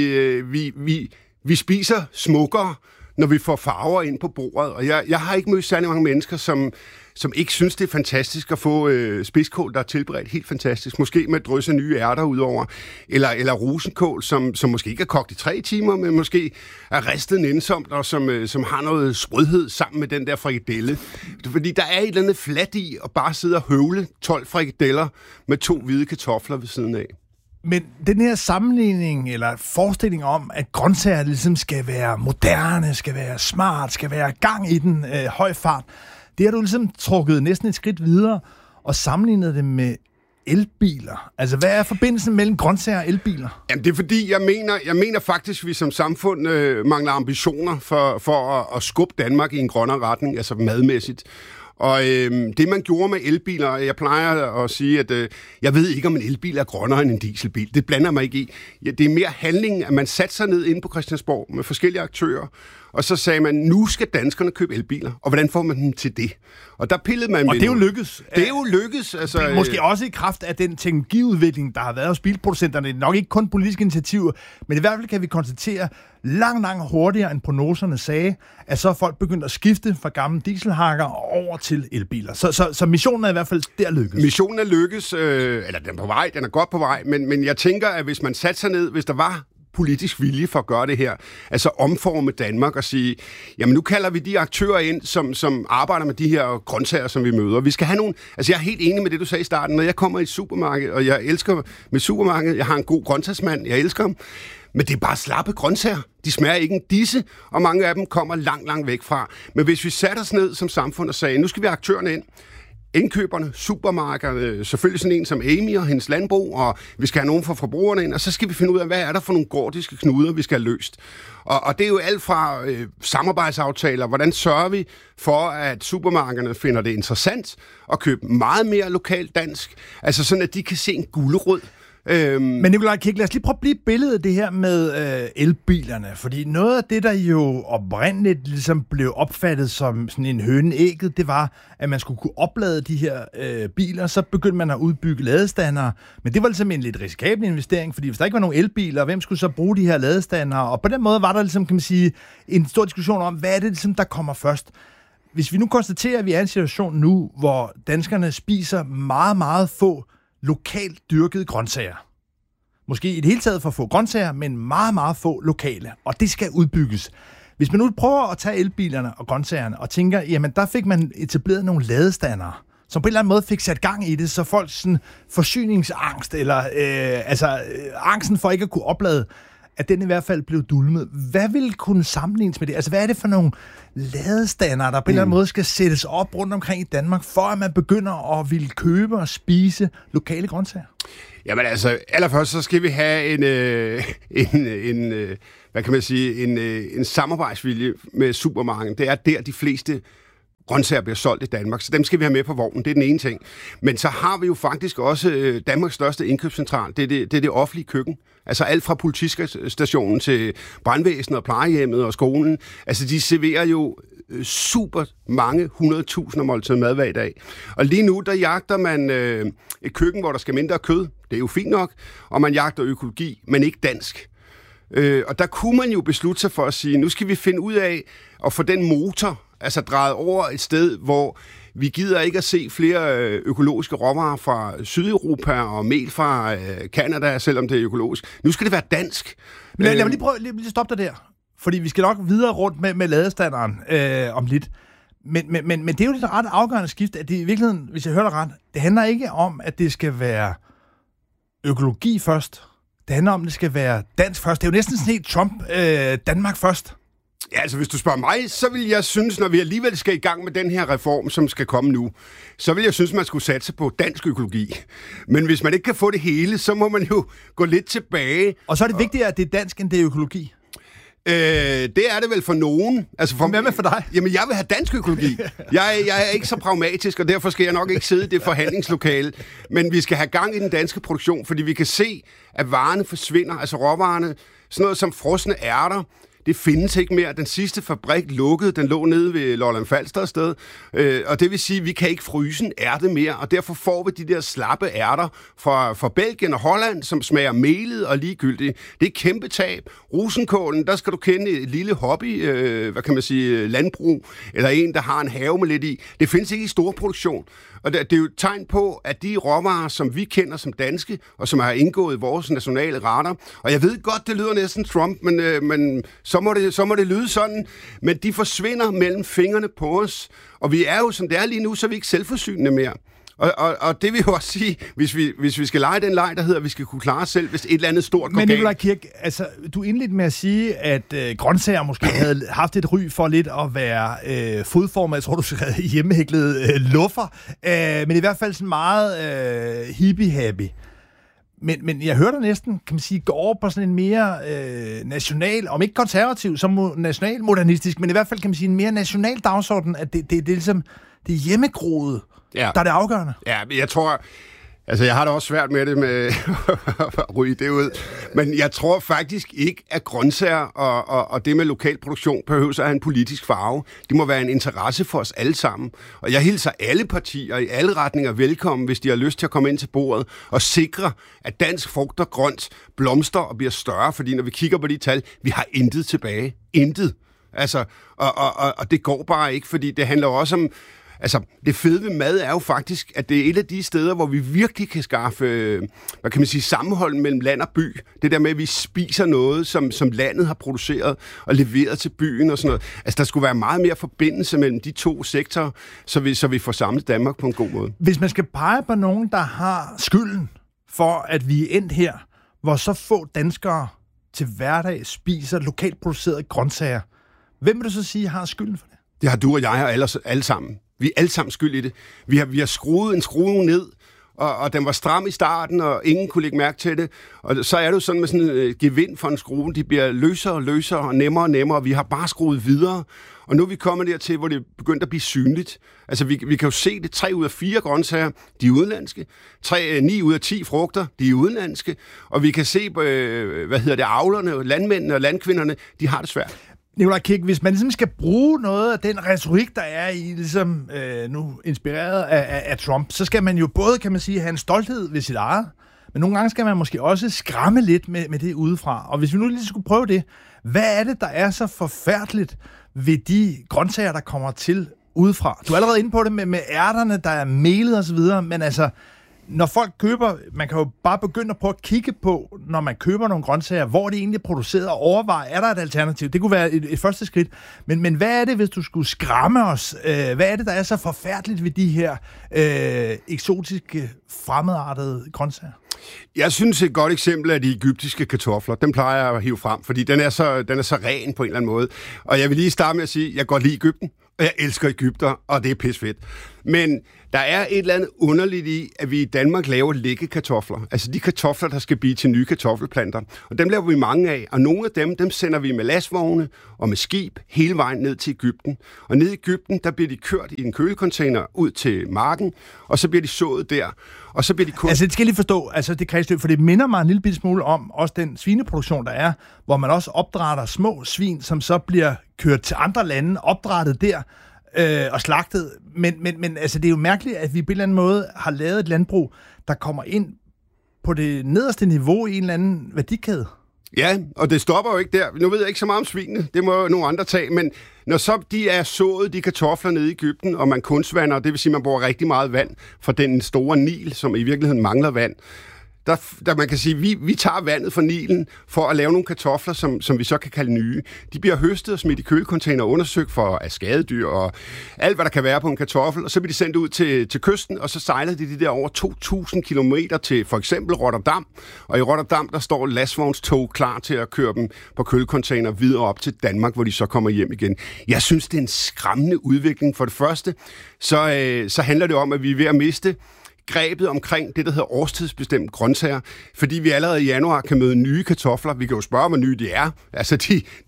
vi spiser smukkere, når vi får farver ind på bordet. Og jeg har ikke mødt særlig mange mennesker, som ikke synes, det er fantastisk at få spidskål, der er tilberedt helt fantastisk. Måske med et drøs af nye ærter udover. Eller rosenkål, som måske ikke er kogt i 3 timer, men måske er ristet nænsomt, og som har noget sprødhed sammen med den der frikadelle. Fordi der er et eller andet flat i at bare sidde og høvle 12 frikadeller med 2 hvide kartofler ved siden af. Men den her sammenligning eller forestilling om, at grøntsager ligesom skal være moderne, skal være smart, skal være gang i den høj fart, det har du ligesom trukket næsten et skridt videre og sammenlignet det med elbiler. Altså, hvad er forbindelsen mellem grøntsager og elbiler? Jamen, det er fordi, jeg mener faktisk, at vi som samfund mangler ambitioner for at skubbe Danmark i en grønnere retning, altså madmæssigt. Og det, man gjorde med elbiler, jeg plejer at sige, at jeg ved ikke, om en elbil er grønnere end en dieselbil. Det blander mig ikke i. Ja, det er mere handlingen, at man satte sig ned inde på Christiansborg med forskellige aktører, og så sagde man, nu skal danskerne købe elbiler. Og hvordan får man dem til det? Og der pillede man. Og det er jo lykkes. Det er jo lykkes. Altså, måske også i kraft af den teknologiudvikling, der har været hos bilproducenterne. Det er nok ikke kun politiske initiativer, men i hvert fald kan vi konstatere, langt hurtigere end prognoserne sagde, at så er folk begyndt at skifte fra gamle dieselhakker over til elbiler. Så missionen er i hvert fald der lykkes. Missionen er lykkes, eller den er på vej, den er godt på vej, men jeg tænker, at hvis man satte sig ned, hvis der var politisk vilje for at gøre det her, altså omforme Danmark og sige, jamen nu kalder vi de aktører ind, som arbejder med de her grøntsager, som vi møder. Vi skal have nogle, altså jeg er helt enig med det, du sagde i starten, når jeg kommer i et supermarked, og jeg elsker mit supermarked, jeg har en god grøntsagsmand, jeg elsker ham, men det er bare slappe grøntsager. De smager ikke en disse, og mange af dem kommer langt væk fra. Men hvis vi satte os ned som samfund og sagde, nu skal vi have aktørerne ind, indkøberne, supermarkederne, selvfølgelig sådan en som Amy og hendes landbrug, og vi skal have nogen fra forbrugerne ind, og så skal vi finde ud af, hvad er der for nogle gordiske knuder, vi skal have løst. Og det er jo alt fra samarbejdsaftaler, hvordan sørger vi for, at supermarkederne finder det interessant at købe meget mere lokalt dansk, altså sådan, at de kan se en gulerod. Men Nikolaj Kirk, lad os lige prøve at blive billedet af det her med elbilerne, fordi noget af det, der jo oprindeligt ligesom blev opfattet som sådan en høne-ægget, det var, at man skulle kunne oplade de her biler, så begyndte man at udbygge ladestandere, men det var ligesom en lidt risikabel investering, fordi hvis der ikke var nogen elbiler, hvem skulle så bruge de her ladestandere? Og på den måde var der ligesom, kan man sige, en stor diskussion om, hvad er det ligesom, der kommer først? Hvis vi nu konstaterer, at vi er i en situation nu, hvor danskerne spiser meget få lokalt dyrkede grøntsager. Måske i det hele taget for få grøntsager, men meget få lokale. Og det skal udbygges. Hvis man nu prøver at tage elbilerne og grøntsagerne og tænker, jamen der fik man etableret nogle ladestandere, som på en eller anden måde fik sat gang i det, så folks sådan, forsyningsangst eller angsten for ikke at kunne oplade, at den i hvert fald blev dulmet. Hvad vil kunne sammenlignes med det? Altså, hvad er det for nogle ladestander, der på en eller anden måde skal sættes op rundt omkring i Danmark, for at man begynder at ville købe og spise lokale grøntsager? Jamen altså, allerførst så skal vi have en samarbejdsvilje med supermarkedet. Det er der, de fleste grøntsager bliver solgt i Danmark, så dem skal vi have med på vognen. Det er den ene ting. Men så har vi jo faktisk også Danmarks største indkøbscentral. Det er det offentlige køkken. Altså alt fra politistationen til brandvæsenet og plejehjemmet og skolen. Altså de serverer jo super mange 100.000 måltider mad hver dag. Og lige nu, der jagter man et køkken, hvor der skal mindre kød. Det er jo fint nok. Og man jagter økologi, men ikke dansk. Og der kunne man jo beslutte sig for at sige, nu skal vi finde ud af at få den motor altså drejet over et sted, hvor vi gider ikke at se flere økologiske råvarer fra Sydeuropa og mel fra Canada, selvom det er økologisk. Nu skal det være dansk. Men lad mig lige prøve at stoppe dig der, fordi vi skal nok videre rundt med ladestanderen om lidt. Men det er jo det ret afgørende skift, at det i virkeligheden, hvis jeg hører dig ret, det handler ikke om, at det skal være økologi først. Det handler om, at det skal være dansk først. Det er jo næsten sådan helt Trump, Danmark først. Ja, altså hvis du spørger mig, så vil jeg synes, når vi alligevel skal i gang med den her reform, som skal komme nu, så vil jeg synes, man skulle satse på dansk økologi. Men hvis man ikke kan få det hele, så må man jo gå lidt tilbage. Og så er det vigtigere, at det er dansk, end det er økologi? Det er det vel for nogen. Altså hvad med for dig? Jamen, jeg vil have dansk økologi. Jeg er ikke så pragmatisk, og derfor skal jeg nok ikke sidde i det forhandlingslokale. Men vi skal have gang i den danske produktion, fordi vi kan se, at varerne forsvinder. Altså råvarerne, sådan noget som frosne ærter, det findes ikke mere. Den sidste fabrik lukkede, den lå nede ved Lolland Falster sted. Og det vil sige, at vi kan ikke fryse en ærte mere, og derfor får vi de der slappe ærter fra Belgien og Holland, som smager melet og ligegyldigt. Det er kæmpe tab. Rosenkålen, der skal du kende et lille hobby, landbrug, eller en, der har en have med lidt i. Det findes ikke i stor produktion. Og det er jo et tegn på, at de råvarer, som vi kender som danske, og som har indgået i vores nationale radar, og jeg ved godt, det lyder næsten Trump, men så må det lyde sådan, men de forsvinder mellem fingrene på os, og vi er jo, som det er lige nu, så er vi ikke selvforsynende mere. Og det vil jo også sige, hvis vi skal lege den leg, der hedder, at vi skal kunne klare os selv, hvis et eller andet stort går galt. Men Nikolaj Kirk, altså, du indledte med at sige, at grøntsager måske havde haft et ry for lidt at være fodformet. Jeg tror, du skrev hjemmehæklede luffer. Men i hvert fald sådan meget hippie-happy. Men jeg hørte næsten, kan man sige, gå over på sådan en mere national, om ikke konservativ, som nationalmodernistisk, men i hvert fald kan man sige en mere national dagsorden, at det er ligesom det hjemmegroede, der er det afgørende. Ja, jeg tror, altså jeg har det også svært med det med at ryge det ud, men jeg tror faktisk ikke, at grøntsager og det med lokal produktion behøver at have en politisk farve. Det må være en interesse for os alle sammen. Og jeg hilser alle partier i alle retninger velkommen, hvis de har lyst til at komme ind til bordet og sikre, at dansk frugt og grønt blomster og bliver større, fordi når vi kigger på de tal, vi har intet tilbage. Intet. Altså, og det går bare ikke, fordi det handler også om. Altså, det fede ved mad er jo faktisk, at det er et af de steder, hvor vi virkelig kan skaffe, sammenhold mellem land og by. Det der med, at vi spiser noget, som landet har produceret og leveret til byen og sådan noget. Altså, der skulle være meget mere forbindelse mellem de to sektorer, så vi får samlet Danmark på en god måde. Hvis man skal pege på nogen, der har skylden for, at vi er endt her, hvor så få danskere til hverdag spiser lokalt producerede grøntsager, hvem vil du så sige har skylden for det? Det har du og jeg og alle sammen. Vi er alle sammen skyld i det. Vi har skruet en skrue ned, og den var stram i starten, og ingen kunne lægge mærke til det. Og så er det jo sådan med sådan en gevind for en skrue. De bliver løsere og løsere og nemmere og nemmere. Vi har bare skruet videre. Og nu er vi kommet dertil, hvor det er begyndt at blive synligt. Altså, vi kan jo se det. 3 ud af 4 grøntsager, de er udenlandske. 9 ud af 10 frugter, de er udenlandske. Og vi kan se, avlerne, landmændene og landkvinderne, de har det svært. Nikolaj Kirk, hvis man ligesom skal bruge noget af den retorik, der er i, ligesom nu inspireret af Trump, så skal man jo både, kan man sige, have en stolthed ved sit eget, men nogle gange skal man måske også skræmme lidt med det udefra. Og hvis vi nu lige skulle prøve det, hvad er det, der er så forfærdeligt ved de grøntsager, der kommer til udefra? Du er allerede inde på det med ærterne, der er melet osv., men altså, når folk køber, man kan jo bare begynde at prøve at kigge på, når man køber nogle grøntsager, hvor det egentlig er produceret, og overveje, er der et alternativ? Det kunne være et første skridt. Men hvad er det, hvis du skulle skræmme os? Hvad er det, der er så forfærdeligt ved de her eksotiske, fremmedartede grøntsager? Jeg synes, et godt eksempel er de egyptiske kartofler. Den plejer jeg at hive frem, fordi den er så ren på en eller anden måde. Og jeg vil lige starte med at sige, at jeg godt lide Egypten, og jeg elsker Egypter, og det er pisfedt. Men der er et eller andet underligt i, at vi i Danmark laver læggekartofler. Altså de kartofler, der skal blive til nye kartoffelplanter. Og dem laver vi mange af, og nogle af dem sender vi med lastvogne og med skib hele vejen ned til Egypten. Og ned i Egypten, der bliver de kørt i en kølecontainer ud til marken, og så bliver de sået der. Og så bliver de kun... Altså, det skal jeg lige forstå, altså det kredsløb, for det minder mig en lille smule om også den svineproduktion, der er, hvor man også opdrætter små svin, som så bliver kørt til andre lande, opdrættet der og slagtet. Men altså, det er jo mærkeligt, at vi på en eller anden måde har lavet et landbrug, der kommer ind på det nederste niveau i en eller anden værdikæde. Ja, og det stopper jo ikke der. Nu ved jeg ikke så meget om svinene, det må nogle andre tage, men når så de er sået, de kartofler nede i Egypten, og man kunstvander, det vil sige, at man bruger rigtig meget vand fra den store Nil, som i virkeligheden mangler vand, der man kan sige, vi tager vandet fra Nilen for at lave nogle kartofler, som vi så kan kalde nye. De bliver høstet og smidt i kølecontainer og undersøgt for af skadedyr og alt, hvad der kan være på en kartoffel, og så bliver de sendt ud til kysten, og så sejler de der over 2.000 kilometer til for eksempel Rotterdam. Og i Rotterdam, der står lastvognstog klar til at køre dem på kølecontainer videre op til Danmark, hvor de så kommer hjem igen. Jeg synes, det er en skræmmende udvikling. For det første, så handler det om, at vi er ved at miste grebet omkring det, der hedder årstidsbestemt grøntsager, fordi vi allerede i januar kan møde nye kartofler. Vi kan jo spørge, hvor nye de er. Altså,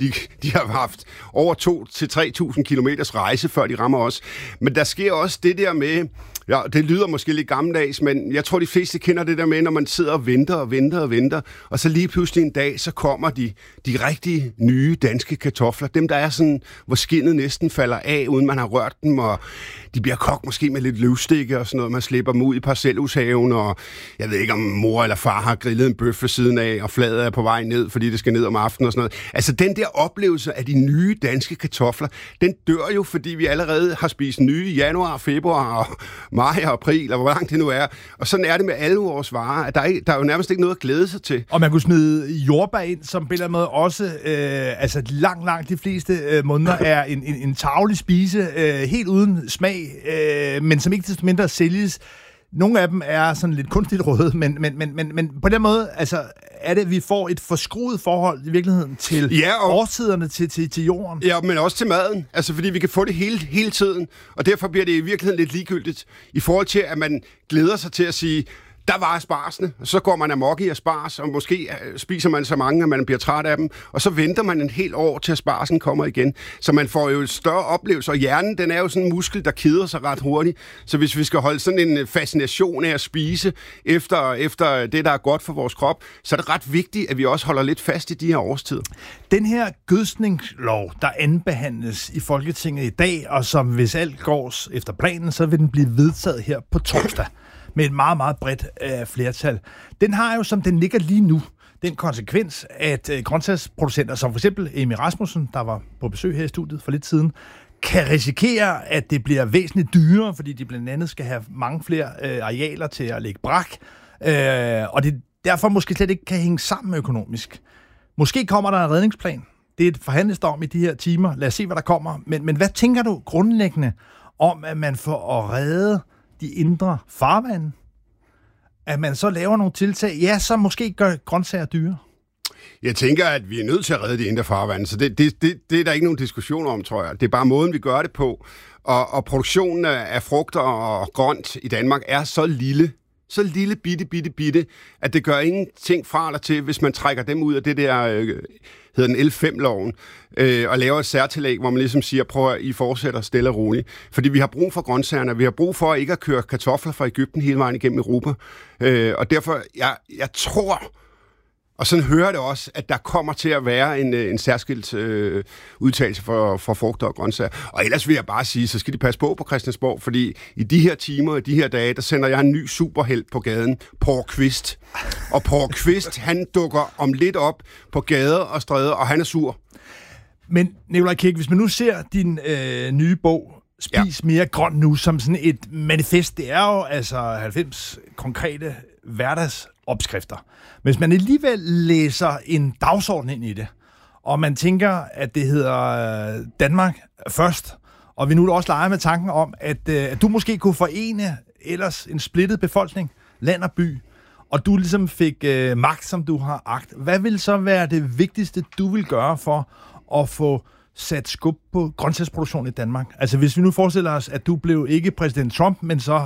de har haft over 2.000 til 3.000 kilometers rejse, før de rammer os. Men der sker også det der med, ja, det lyder måske lidt gammeldags, men jeg tror, de fleste kender det der med, når man sidder og venter, og så lige pludselig en dag, så kommer de rigtige nye danske kartofler. Dem, der er sådan, hvor skindet næsten falder af, uden man har rørt dem, og de bliver kogt måske med lidt løvstikke og sådan noget. Man slipper dem ud i parcelhushaven, og jeg ved ikke, om mor eller far har grillet en bøf ved siden af, og fladet er på vej ned, fordi det skal ned om aftenen og sådan noget. Altså, den der oplevelse af de nye danske kartofler, den dør jo, fordi vi allerede har spist nye i januar, februar og maj og april, og hvor langt det nu er. Og sådan er det med alle vores varer, at der er jo nærmest ikke noget at glæde sig til. Og man kunne smide jordbær ind, som på en eller anden måde også, altså langt de fleste måneder er en tarvelig spise, helt uden smag, men som ikke desto mindre sælges. Nogle af dem er sådan lidt kunstigt røde, men på den måde, altså, er det, at vi får et forskruet forhold i virkeligheden til årstiderne, til jorden. Ja, men også til maden. Altså, fordi vi kan få det hele tiden, og derfor bliver det i virkeligheden lidt ligegyldigt i forhold til, at man glæder sig til at sige, der var asparsene, så går man amok i aspars, og måske spiser man så mange, at man bliver træt af dem, og så venter man en hel år til asparsen kommer igen. Så man får jo et større oplevelse, og hjernen, den er jo sådan en muskel, der keder sig ret hurtigt. Så hvis vi skal holde sådan en fascination af at spise efter det, der er godt for vores krop, så er det ret vigtigt, at vi også holder lidt fast i de her årstider. Den her gødskningslov, der anbehandles i Folketinget i dag, og som hvis alt går efter planen, så vil den blive vedtaget her på torsdag med et meget, meget bredt flertal. Den har jo, som den ligger lige nu, den konsekvens, at grøntsagsproducenter, som for eksempel Amy Rasmussen, der var på besøg her i studiet for lidt siden, kan risikere, at det bliver væsentligt dyrere, fordi de blandt andet skal have mange flere arealer til at lægge brak, og det derfor måske slet ikke kan hænge sammen økonomisk. Måske kommer der en redningsplan. Det er et forhandlingsdom i de her timer. Lad os se, hvad der kommer. Men hvad tænker du grundlæggende om, at man får at redde de indre farvande, at man så laver nogle tiltag, ja, så måske gør grøntsager dyre? Jeg tænker, at vi er nødt til at redde de indre farvande, så det er der ikke nogen diskussion om, tror jeg. Det er bare måden, vi gør det på. Og produktionen af frugter og grønt i Danmark er så lille, bitte, at det gør ingenting fra eller til, hvis man trækker dem ud af det der, hedder den L5-loven, og laver et særtillæg, hvor man ligesom siger, prøv at I fortsætter stille og roligt. Fordi vi har brug for grøntsagerne, vi har brug for ikke at køre kartofler fra Egypten hele vejen igennem Europa. Og derfor, jeg tror, og sådan hører det også, at der kommer til at være en særskilt udtalelse for frugter og grøntsager. Og ellers vil jeg bare sige, så skal de passe på Christiansborg, fordi i de her timer, i de her dage, der sender jeg en ny superhelt på gaden, Poul Kvist. Og Poul Kvist, han dukker om lidt op på gader og stræder, og han er sur. Men Nikolaj Kirk, hvis man nu ser din nye bog, Spis mere grønt nu, som sådan et manifest, det er jo altså 90 konkrete hverdagsopskrifter. Hvis man alligevel læser en dagsorden ind i det, og man tænker, at det hedder Danmark først, og vi nu også leger med tanken om, at du måske kunne forene ellers en splittet befolkning, land og by, og du ligesom fik magt, som du har agt, hvad vil så være det vigtigste, du vil gøre for at få sat skub på grøntsagsproduktion i Danmark? Altså hvis vi nu forestiller os, at du blev ikke præsident Trump, men så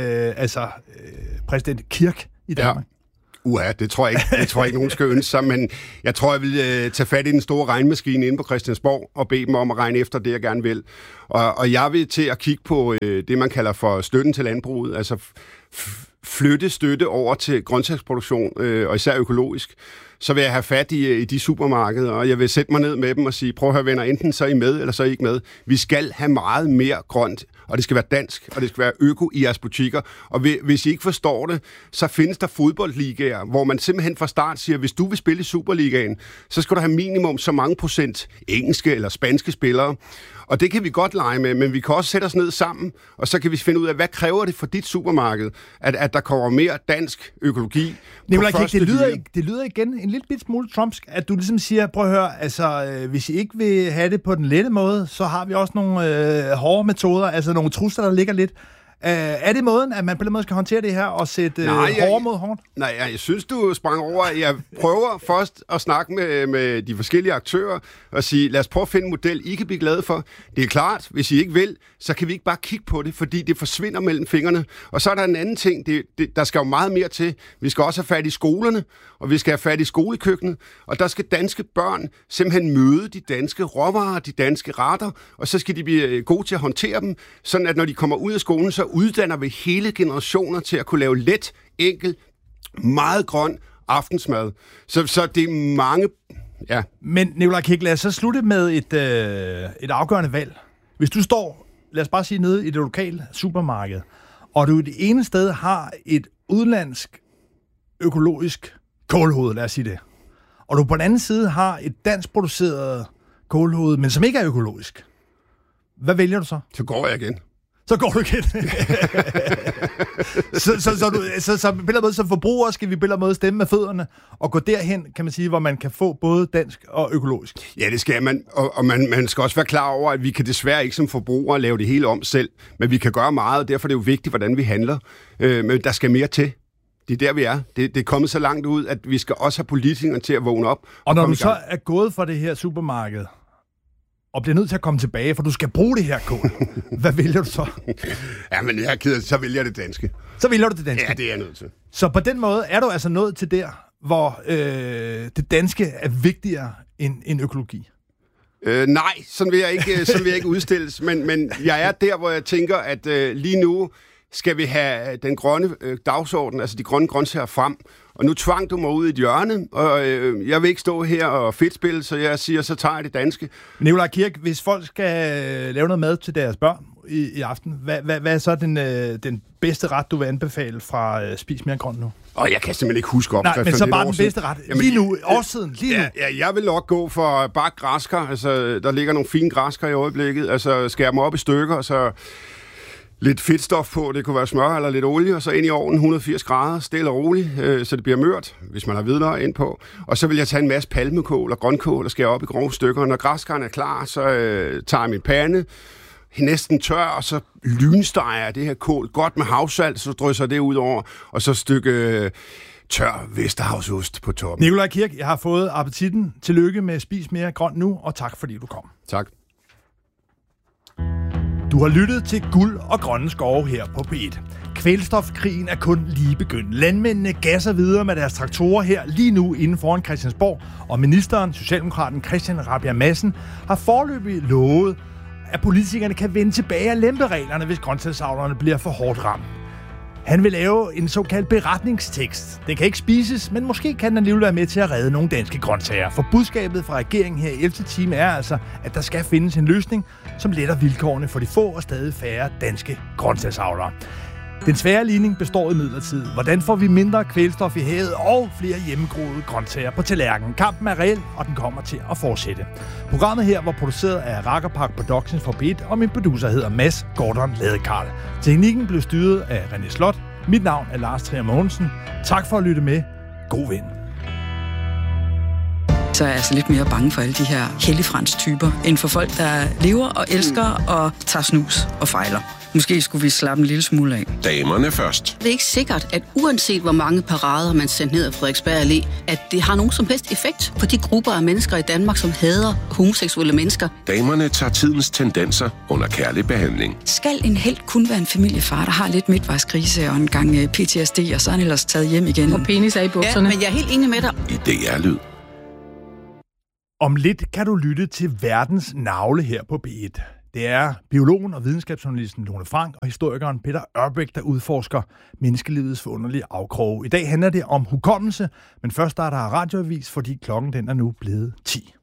præsident Kirk i Danmark. Ja. Det tror jeg ikke, nogen skal ønske sig, men jeg tror, jeg vil tage fat i den store regnmaskine inde på Christiansborg og bede dem om at regne efter det, jeg gerne vil. Og jeg vil til at kigge på det, man kalder for støtten til landbruget, altså flytte støtte over til grøntsagsproduktion, og især økologisk. Så vil jeg have fat i de supermarkeder, og jeg vil sætte mig ned med dem og sige, prøv at høre venner, enten så er I med, eller så er I ikke med. Vi skal have meget mere grønt, og det skal være dansk, og det skal være øko i jeres butikker. Og hvis I ikke forstår det, så findes der fodboldligaer, hvor man simpelthen fra start siger, hvis du vil spille i Superligaen, så skal du have minimum så mange procent engelske eller spanske spillere. Og det kan vi godt lege med, men vi kan også sætte os ned sammen, og så kan vi finde ud af, hvad kræver det for dit supermarked, at der kommer mere dansk økologi. Nicolai Kirk, det lyder igen en lille bit smule trumpsk, at du ligesom siger, prøv at høre, altså hvis I ikke vil have det på den lette måde, så har vi også nogle hårde metoder, altså nogle trusler, der ligger lidt. Er det måden, at man på den måde skal håndtere det her og sætte hårdt mod hårdt? Nej, jeg synes, du sprang over. Jeg prøver først at snakke med de forskellige aktører og sige, lad os prøve at finde en model, I kan blive glade for. Det er klart, hvis I ikke vil, så kan vi ikke bare kigge på det, fordi det forsvinder mellem fingrene. Og så er der en anden ting, der skal jo meget mere til. Vi skal også have fat i skolerne, og vi skal have fat i skolekøkkenet, og der skal danske børn simpelthen møde de danske råvarer, de danske retter, og så skal de blive gode til at håndtere dem, sådan at når de kommer ud af skolen, så uddanner vi hele generationer til at kunne lave let, enkel, meget grøn aftensmad. Så det er mange... Ja. Men Nicolai Kirk, lad os så slutte med et afgørende valg. Hvis du står, lad os bare sige, nede i det lokale supermarked, og du i det ene sted har et udenlandsk økologisk kålhoved, lad os sige det, og du på den anden side har et dansk produceret kålhoved, men som ikke er økologisk, hvad vælger du så? Så går jeg igen. Så går du igen. så på en måde som forbruger skal vi på en måde stemme med fødderne og gå derhen, kan man sige, hvor man kan få både dansk og økologisk. Ja, det skal man. Og man skal også være klar over, at vi kan desværre ikke som forbrugere lave det hele om selv, men vi kan gøre meget, og derfor er det jo vigtigt, hvordan vi handler. Men der skal mere til. Det er der, vi er. Det er kommet så langt ud, at vi skal også have politikerne til at vågne op. Og når du så er gået fra det her supermarked, og bliver nødt til at komme tilbage, for du skal bruge det her kål. Hvad vælger du så? Ja, men jeg er ked af det. Så vælger jeg det danske. Så vælger du det danske? Ja, det er jeg nødt til. Så på den måde er du altså nået til der, hvor det danske er vigtigere end økologi? Nej, sådan vil jeg ikke udstilles. Men jeg er der, hvor jeg tænker, at lige nu skal vi have den grønne dagsorden, altså de grønne grøntsager frem. Og nu tvang du mig ud i et hjørne, og jeg vil ikke stå her og fedtspille, så jeg siger, så tager jeg det danske. Nicolai Kirk, hvis folk skal lave noget mad til deres børn i aften, hvad er så den bedste ret, du vil anbefale fra Spis Mere Grønt nu? Jeg kan simpelthen ikke huske opskriften. Nej, men så bare den bedste ret. Jamen, lige nu, årstiden, lige nu. Ja, jeg vil nok gå for bagt græskar. Altså, der ligger nogle fine græskar i øjeblikket. Altså, skære dem op i stykker, og så lidt fedtstof på, det kunne være smør eller lidt olie, og så ind i ovnen 180 grader, stille og roligt, så det bliver mørt, hvis man har hvidløg ind på. Og så vil jeg tage en masse palmekål og grønkål og skære op i grove stykker. Når græskaren er klar, så tager jeg min pande, næsten tør, og så lynsteger jeg det her kål godt med havsalt, så drysser det ud over, og så et stykke tør Vesterhavsost på toppen. Nicolai Kirk, jeg har fået appetitten. Tillykke med Spis Mere Grønt nu, og tak fordi du kom. Tak. Du har lyttet til Guld og Grønne Skove her på P1. Kvælstofkrigen er kun lige begyndt. Landmændene gasser videre med deres traktorer her lige nu inden foran Christiansborg, og ministeren, socialdemokraten Christian Rabjerg Madsen, har foreløbig lovet, at politikerne kan vende tilbage og lempe reglerne, hvis grøntsagsavlerne bliver for hårdt ramt. Han vil lave en såkaldt beretningstekst. Den kan ikke spises, men måske kan den alligevel være med til at redde nogle danske grøntsager. For budskabet fra regeringen her i 11. time er altså, at der skal findes en løsning, som letter vilkårene for de få og stadig færre danske grøntsagsavlere. Den svære ligning består imidlertid. Hvordan får vi mindre kvælstof i havet og flere hjemmegroede grøntsager på tallerkenen? Kampen er reel, og den kommer til at fortsætte. Programmet her var produceret af Rakkerpark Productions for P1, og min producer hedder Mads Gordon Ladekarl. Teknikken blev styret af René Slot. Mit navn er Lars Trier Mogensen. Tak for at lytte med. God vind. Så er jeg altså lidt mere bange for alle de her helligfrans-typer, end for folk, der lever og elsker og tager snus og fejler. Måske skulle vi slappe en lille smule af. Damerne først. Det er ikke sikkert, at uanset hvor mange parader man sender ned af Frederiksberg Allé, at det har nogen som helst effekt på de grupper af mennesker i Danmark, som hader homoseksuelle mennesker. Damerne tager tidens tendenser under kærlig behandling. Skal en helt kun være en familiefar, der har lidt midtvejskrise og en gang PTSD, og så er han ellers taget hjem igen? Og penis er i bukserne. Ja, men jeg er helt enig med dig. I DR-lyd. Om lidt kan du lytte til verdens navle her på P1. Det er biologen og videnskabsjournalisten Lone Frank og historikeren Peter Ørbæk, der udforsker menneskelivets forunderlige afkroge. I dag handler det om hukommelse, men først starter der radioavis, fordi klokken den er nu blevet 10.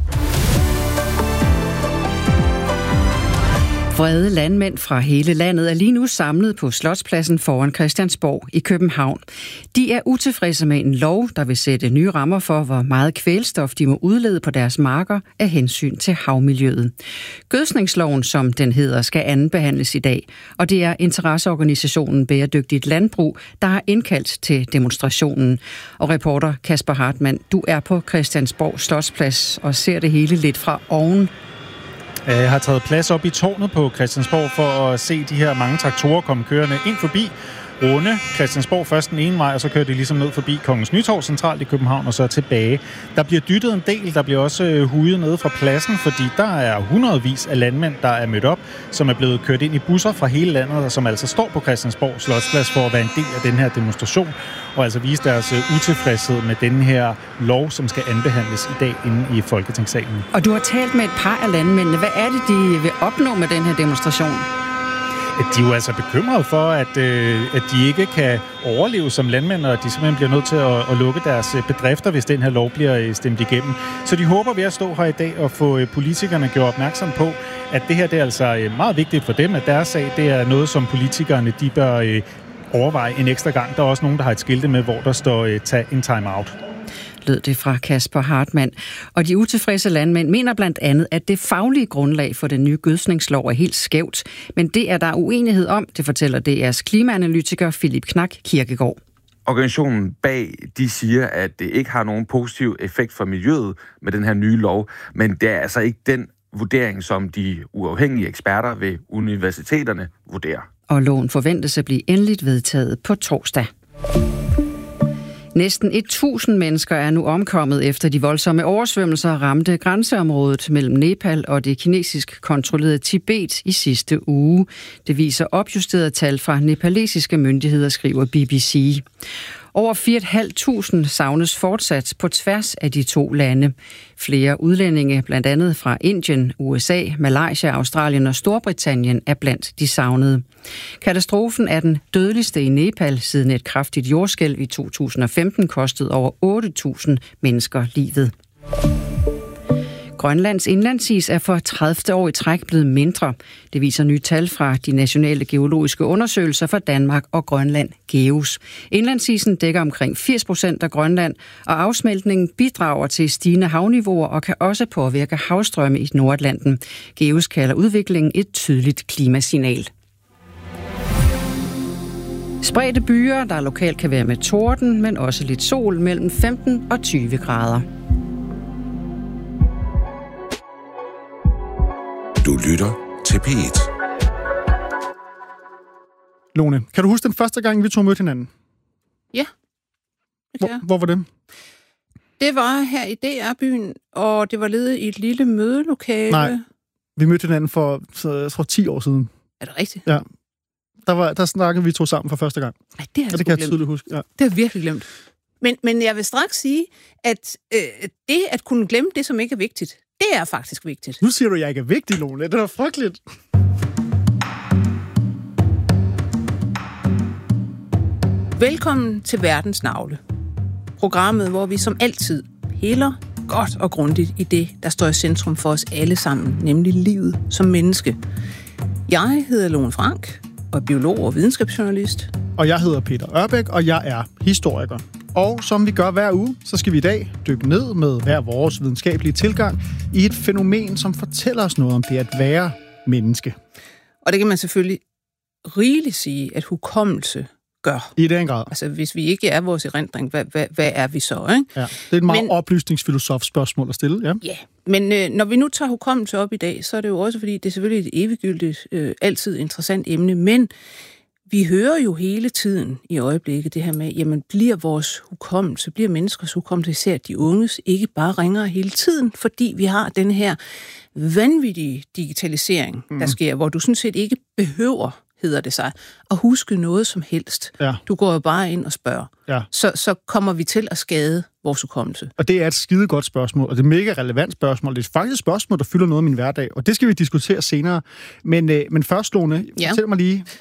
Vrede landmænd fra hele landet er lige nu samlet på Slotspladsen foran Christiansborg i København. De er utilfredse med en lov, der vil sætte nye rammer for, hvor meget kvælstof de må udlede på deres marker af hensyn til havmiljøet. Gødsningsloven, som den hedder, skal andenbehandles i dag, og det er interesseorganisationen Bæredygtigt Landbrug, der har indkaldt til demonstrationen. Og reporter Kasper Hartmann, du er på Christiansborg Slotsplads og ser det hele lidt fra oven. Jeg har taget plads op i tårnet på Christiansborg for at se de her mange traktorer komme kørende ind forbi. Runde Christiansborg først den ene vej, og så kører de ligesom ned forbi Kongens Nytorv centralt i København og så tilbage. Der bliver dyttet en del, der bliver også hujet nede fra pladsen, fordi der er hundredvis af landmænd, der er mødt op, som er blevet kørt ind i busser fra hele landet, og som altså står på Christiansborg Slotsplads for at være en del af den her demonstration, og altså vise deres utilfredshed med den her lov, som skal anbehandles i dag inde i Folketingssalen. Og du har talt med et par af landmændene. Hvad er det, de vil opnå med den her demonstration? De er jo altså bekymrede for, at de ikke kan overleve som landmænd, og at de simpelthen bliver nødt til at lukke deres bedrifter, hvis den her lov bliver stemt igennem. Så de håber ved at stå her i dag og få politikerne gjort opmærksom på, at det her det er altså meget vigtigt for dem, at deres sag det er noget, som politikerne de bør overveje en ekstra gang. Der er også nogen, der har et skilte med, hvor der står tag en time-out. Lød det fra Kasper Hartmann. Og de utilfredse landmænd mener blandt andet, at det faglige grundlag for den nye gødskningslov er helt skævt. Men det er der uenighed om, det fortæller DR's klimaanalytiker Philip Knak Kirkegaard. Organisationen bag, de siger, at det ikke har nogen positiv effekt for miljøet med den her nye lov, men det er altså ikke den vurdering, som de uafhængige eksperter ved universiteterne vurderer. Og loven forventes at blive endeligt vedtaget på torsdag. Næsten 1000 mennesker er nu omkommet efter de voldsomme oversvømmelser ramte grænseområdet mellem Nepal og det kinesisk kontrollerede Tibet i sidste uge. Det viser opjusterede tal fra nepalesiske myndigheder, skriver BBC. Over 4.500 savnes fortsat på tværs af de to lande. Flere udlændinge, blandt andet fra Indien, USA, Malaysia, Australien og Storbritannien, er blandt de savnede. Katastrofen er den dødeligste i Nepal siden et kraftigt jordskælv i 2015 kostede over 8.000 mennesker livet. Grønlands indlandsis er for 30. år i træk blevet mindre. Det viser nye tal fra de nationale geologiske undersøgelser for Danmark og Grønland, GEOS. Indlandsisen dækker omkring 80% af Grønland, og afsmeltningen bidrager til stigende havniveauer og kan også påvirke havstrømme i Nordatlanten. GEOS kalder udviklingen et tydeligt klimasignal. Spredte byer, der lokalt kan være med torden, men også lidt sol mellem 15 og 20 grader. Du lytter til P1. Lone, kan du huske den første gang, vi to mødte hinanden? Ja. Hvor var det? Det var her i DR-byen, og det var ledet i et lille mødelokale. Nej, vi mødte hinanden for, jeg tror, 10 år siden. Er det rigtigt? Ja. Der snakkede vi to sammen for første gang. Ej, det kan jeg tydeligt huske. Ja. Det har jeg virkelig glemt. Men jeg vil straks sige, at det at kunne glemme det, som ikke er vigtigt, det er faktisk vigtigt. Nu siger du, at jeg ikke er vigtig, Lone. Det er frygteligt. Velkommen til Verdens Navle. Programmet, hvor vi som altid piller godt og grundigt i det, der står i centrum for os alle sammen, nemlig livet som menneske. Jeg hedder Lone Frank, og er biolog og videnskabsjournalist. Og jeg hedder Peter Ørbæk, og jeg er historiker. Og som vi gør hver uge, så skal vi i dag dykke ned med hver vores videnskabelige tilgang i et fænomen, som fortæller os noget om det at være menneske. Og det kan man selvfølgelig rigeligt sige, at hukommelse gør. I den grad. Altså, hvis vi ikke er vores erindring, hvad er vi så, ikke? Ja, det er et meget oplysningsfilosofisk spørgsmål at stille, ja. Ja, men når vi nu tager hukommelse op i dag, så er det jo også, fordi det er selvfølgelig et eviggyldigt, altid interessant emne, men vi hører jo hele tiden i øjeblikket det her med, jamen bliver vores hukommelse, bliver menneskers hukommelse, især de unges, ikke bare ringere hele tiden, fordi vi har den her vanvittige digitalisering, der sker, hvor du sådan set ikke behøver, hedder det sig, at huske noget som helst. Ja. Du går jo bare ind og spørger. Ja. Så kommer vi til at skade vores hukommelse. Og det er et skide godt spørgsmål, og det er et mega relevant spørgsmål. Det er faktisk et spørgsmål, der fylder noget af min hverdag, og det skal vi diskutere senere. Men først, Lone, fortæl mig lige,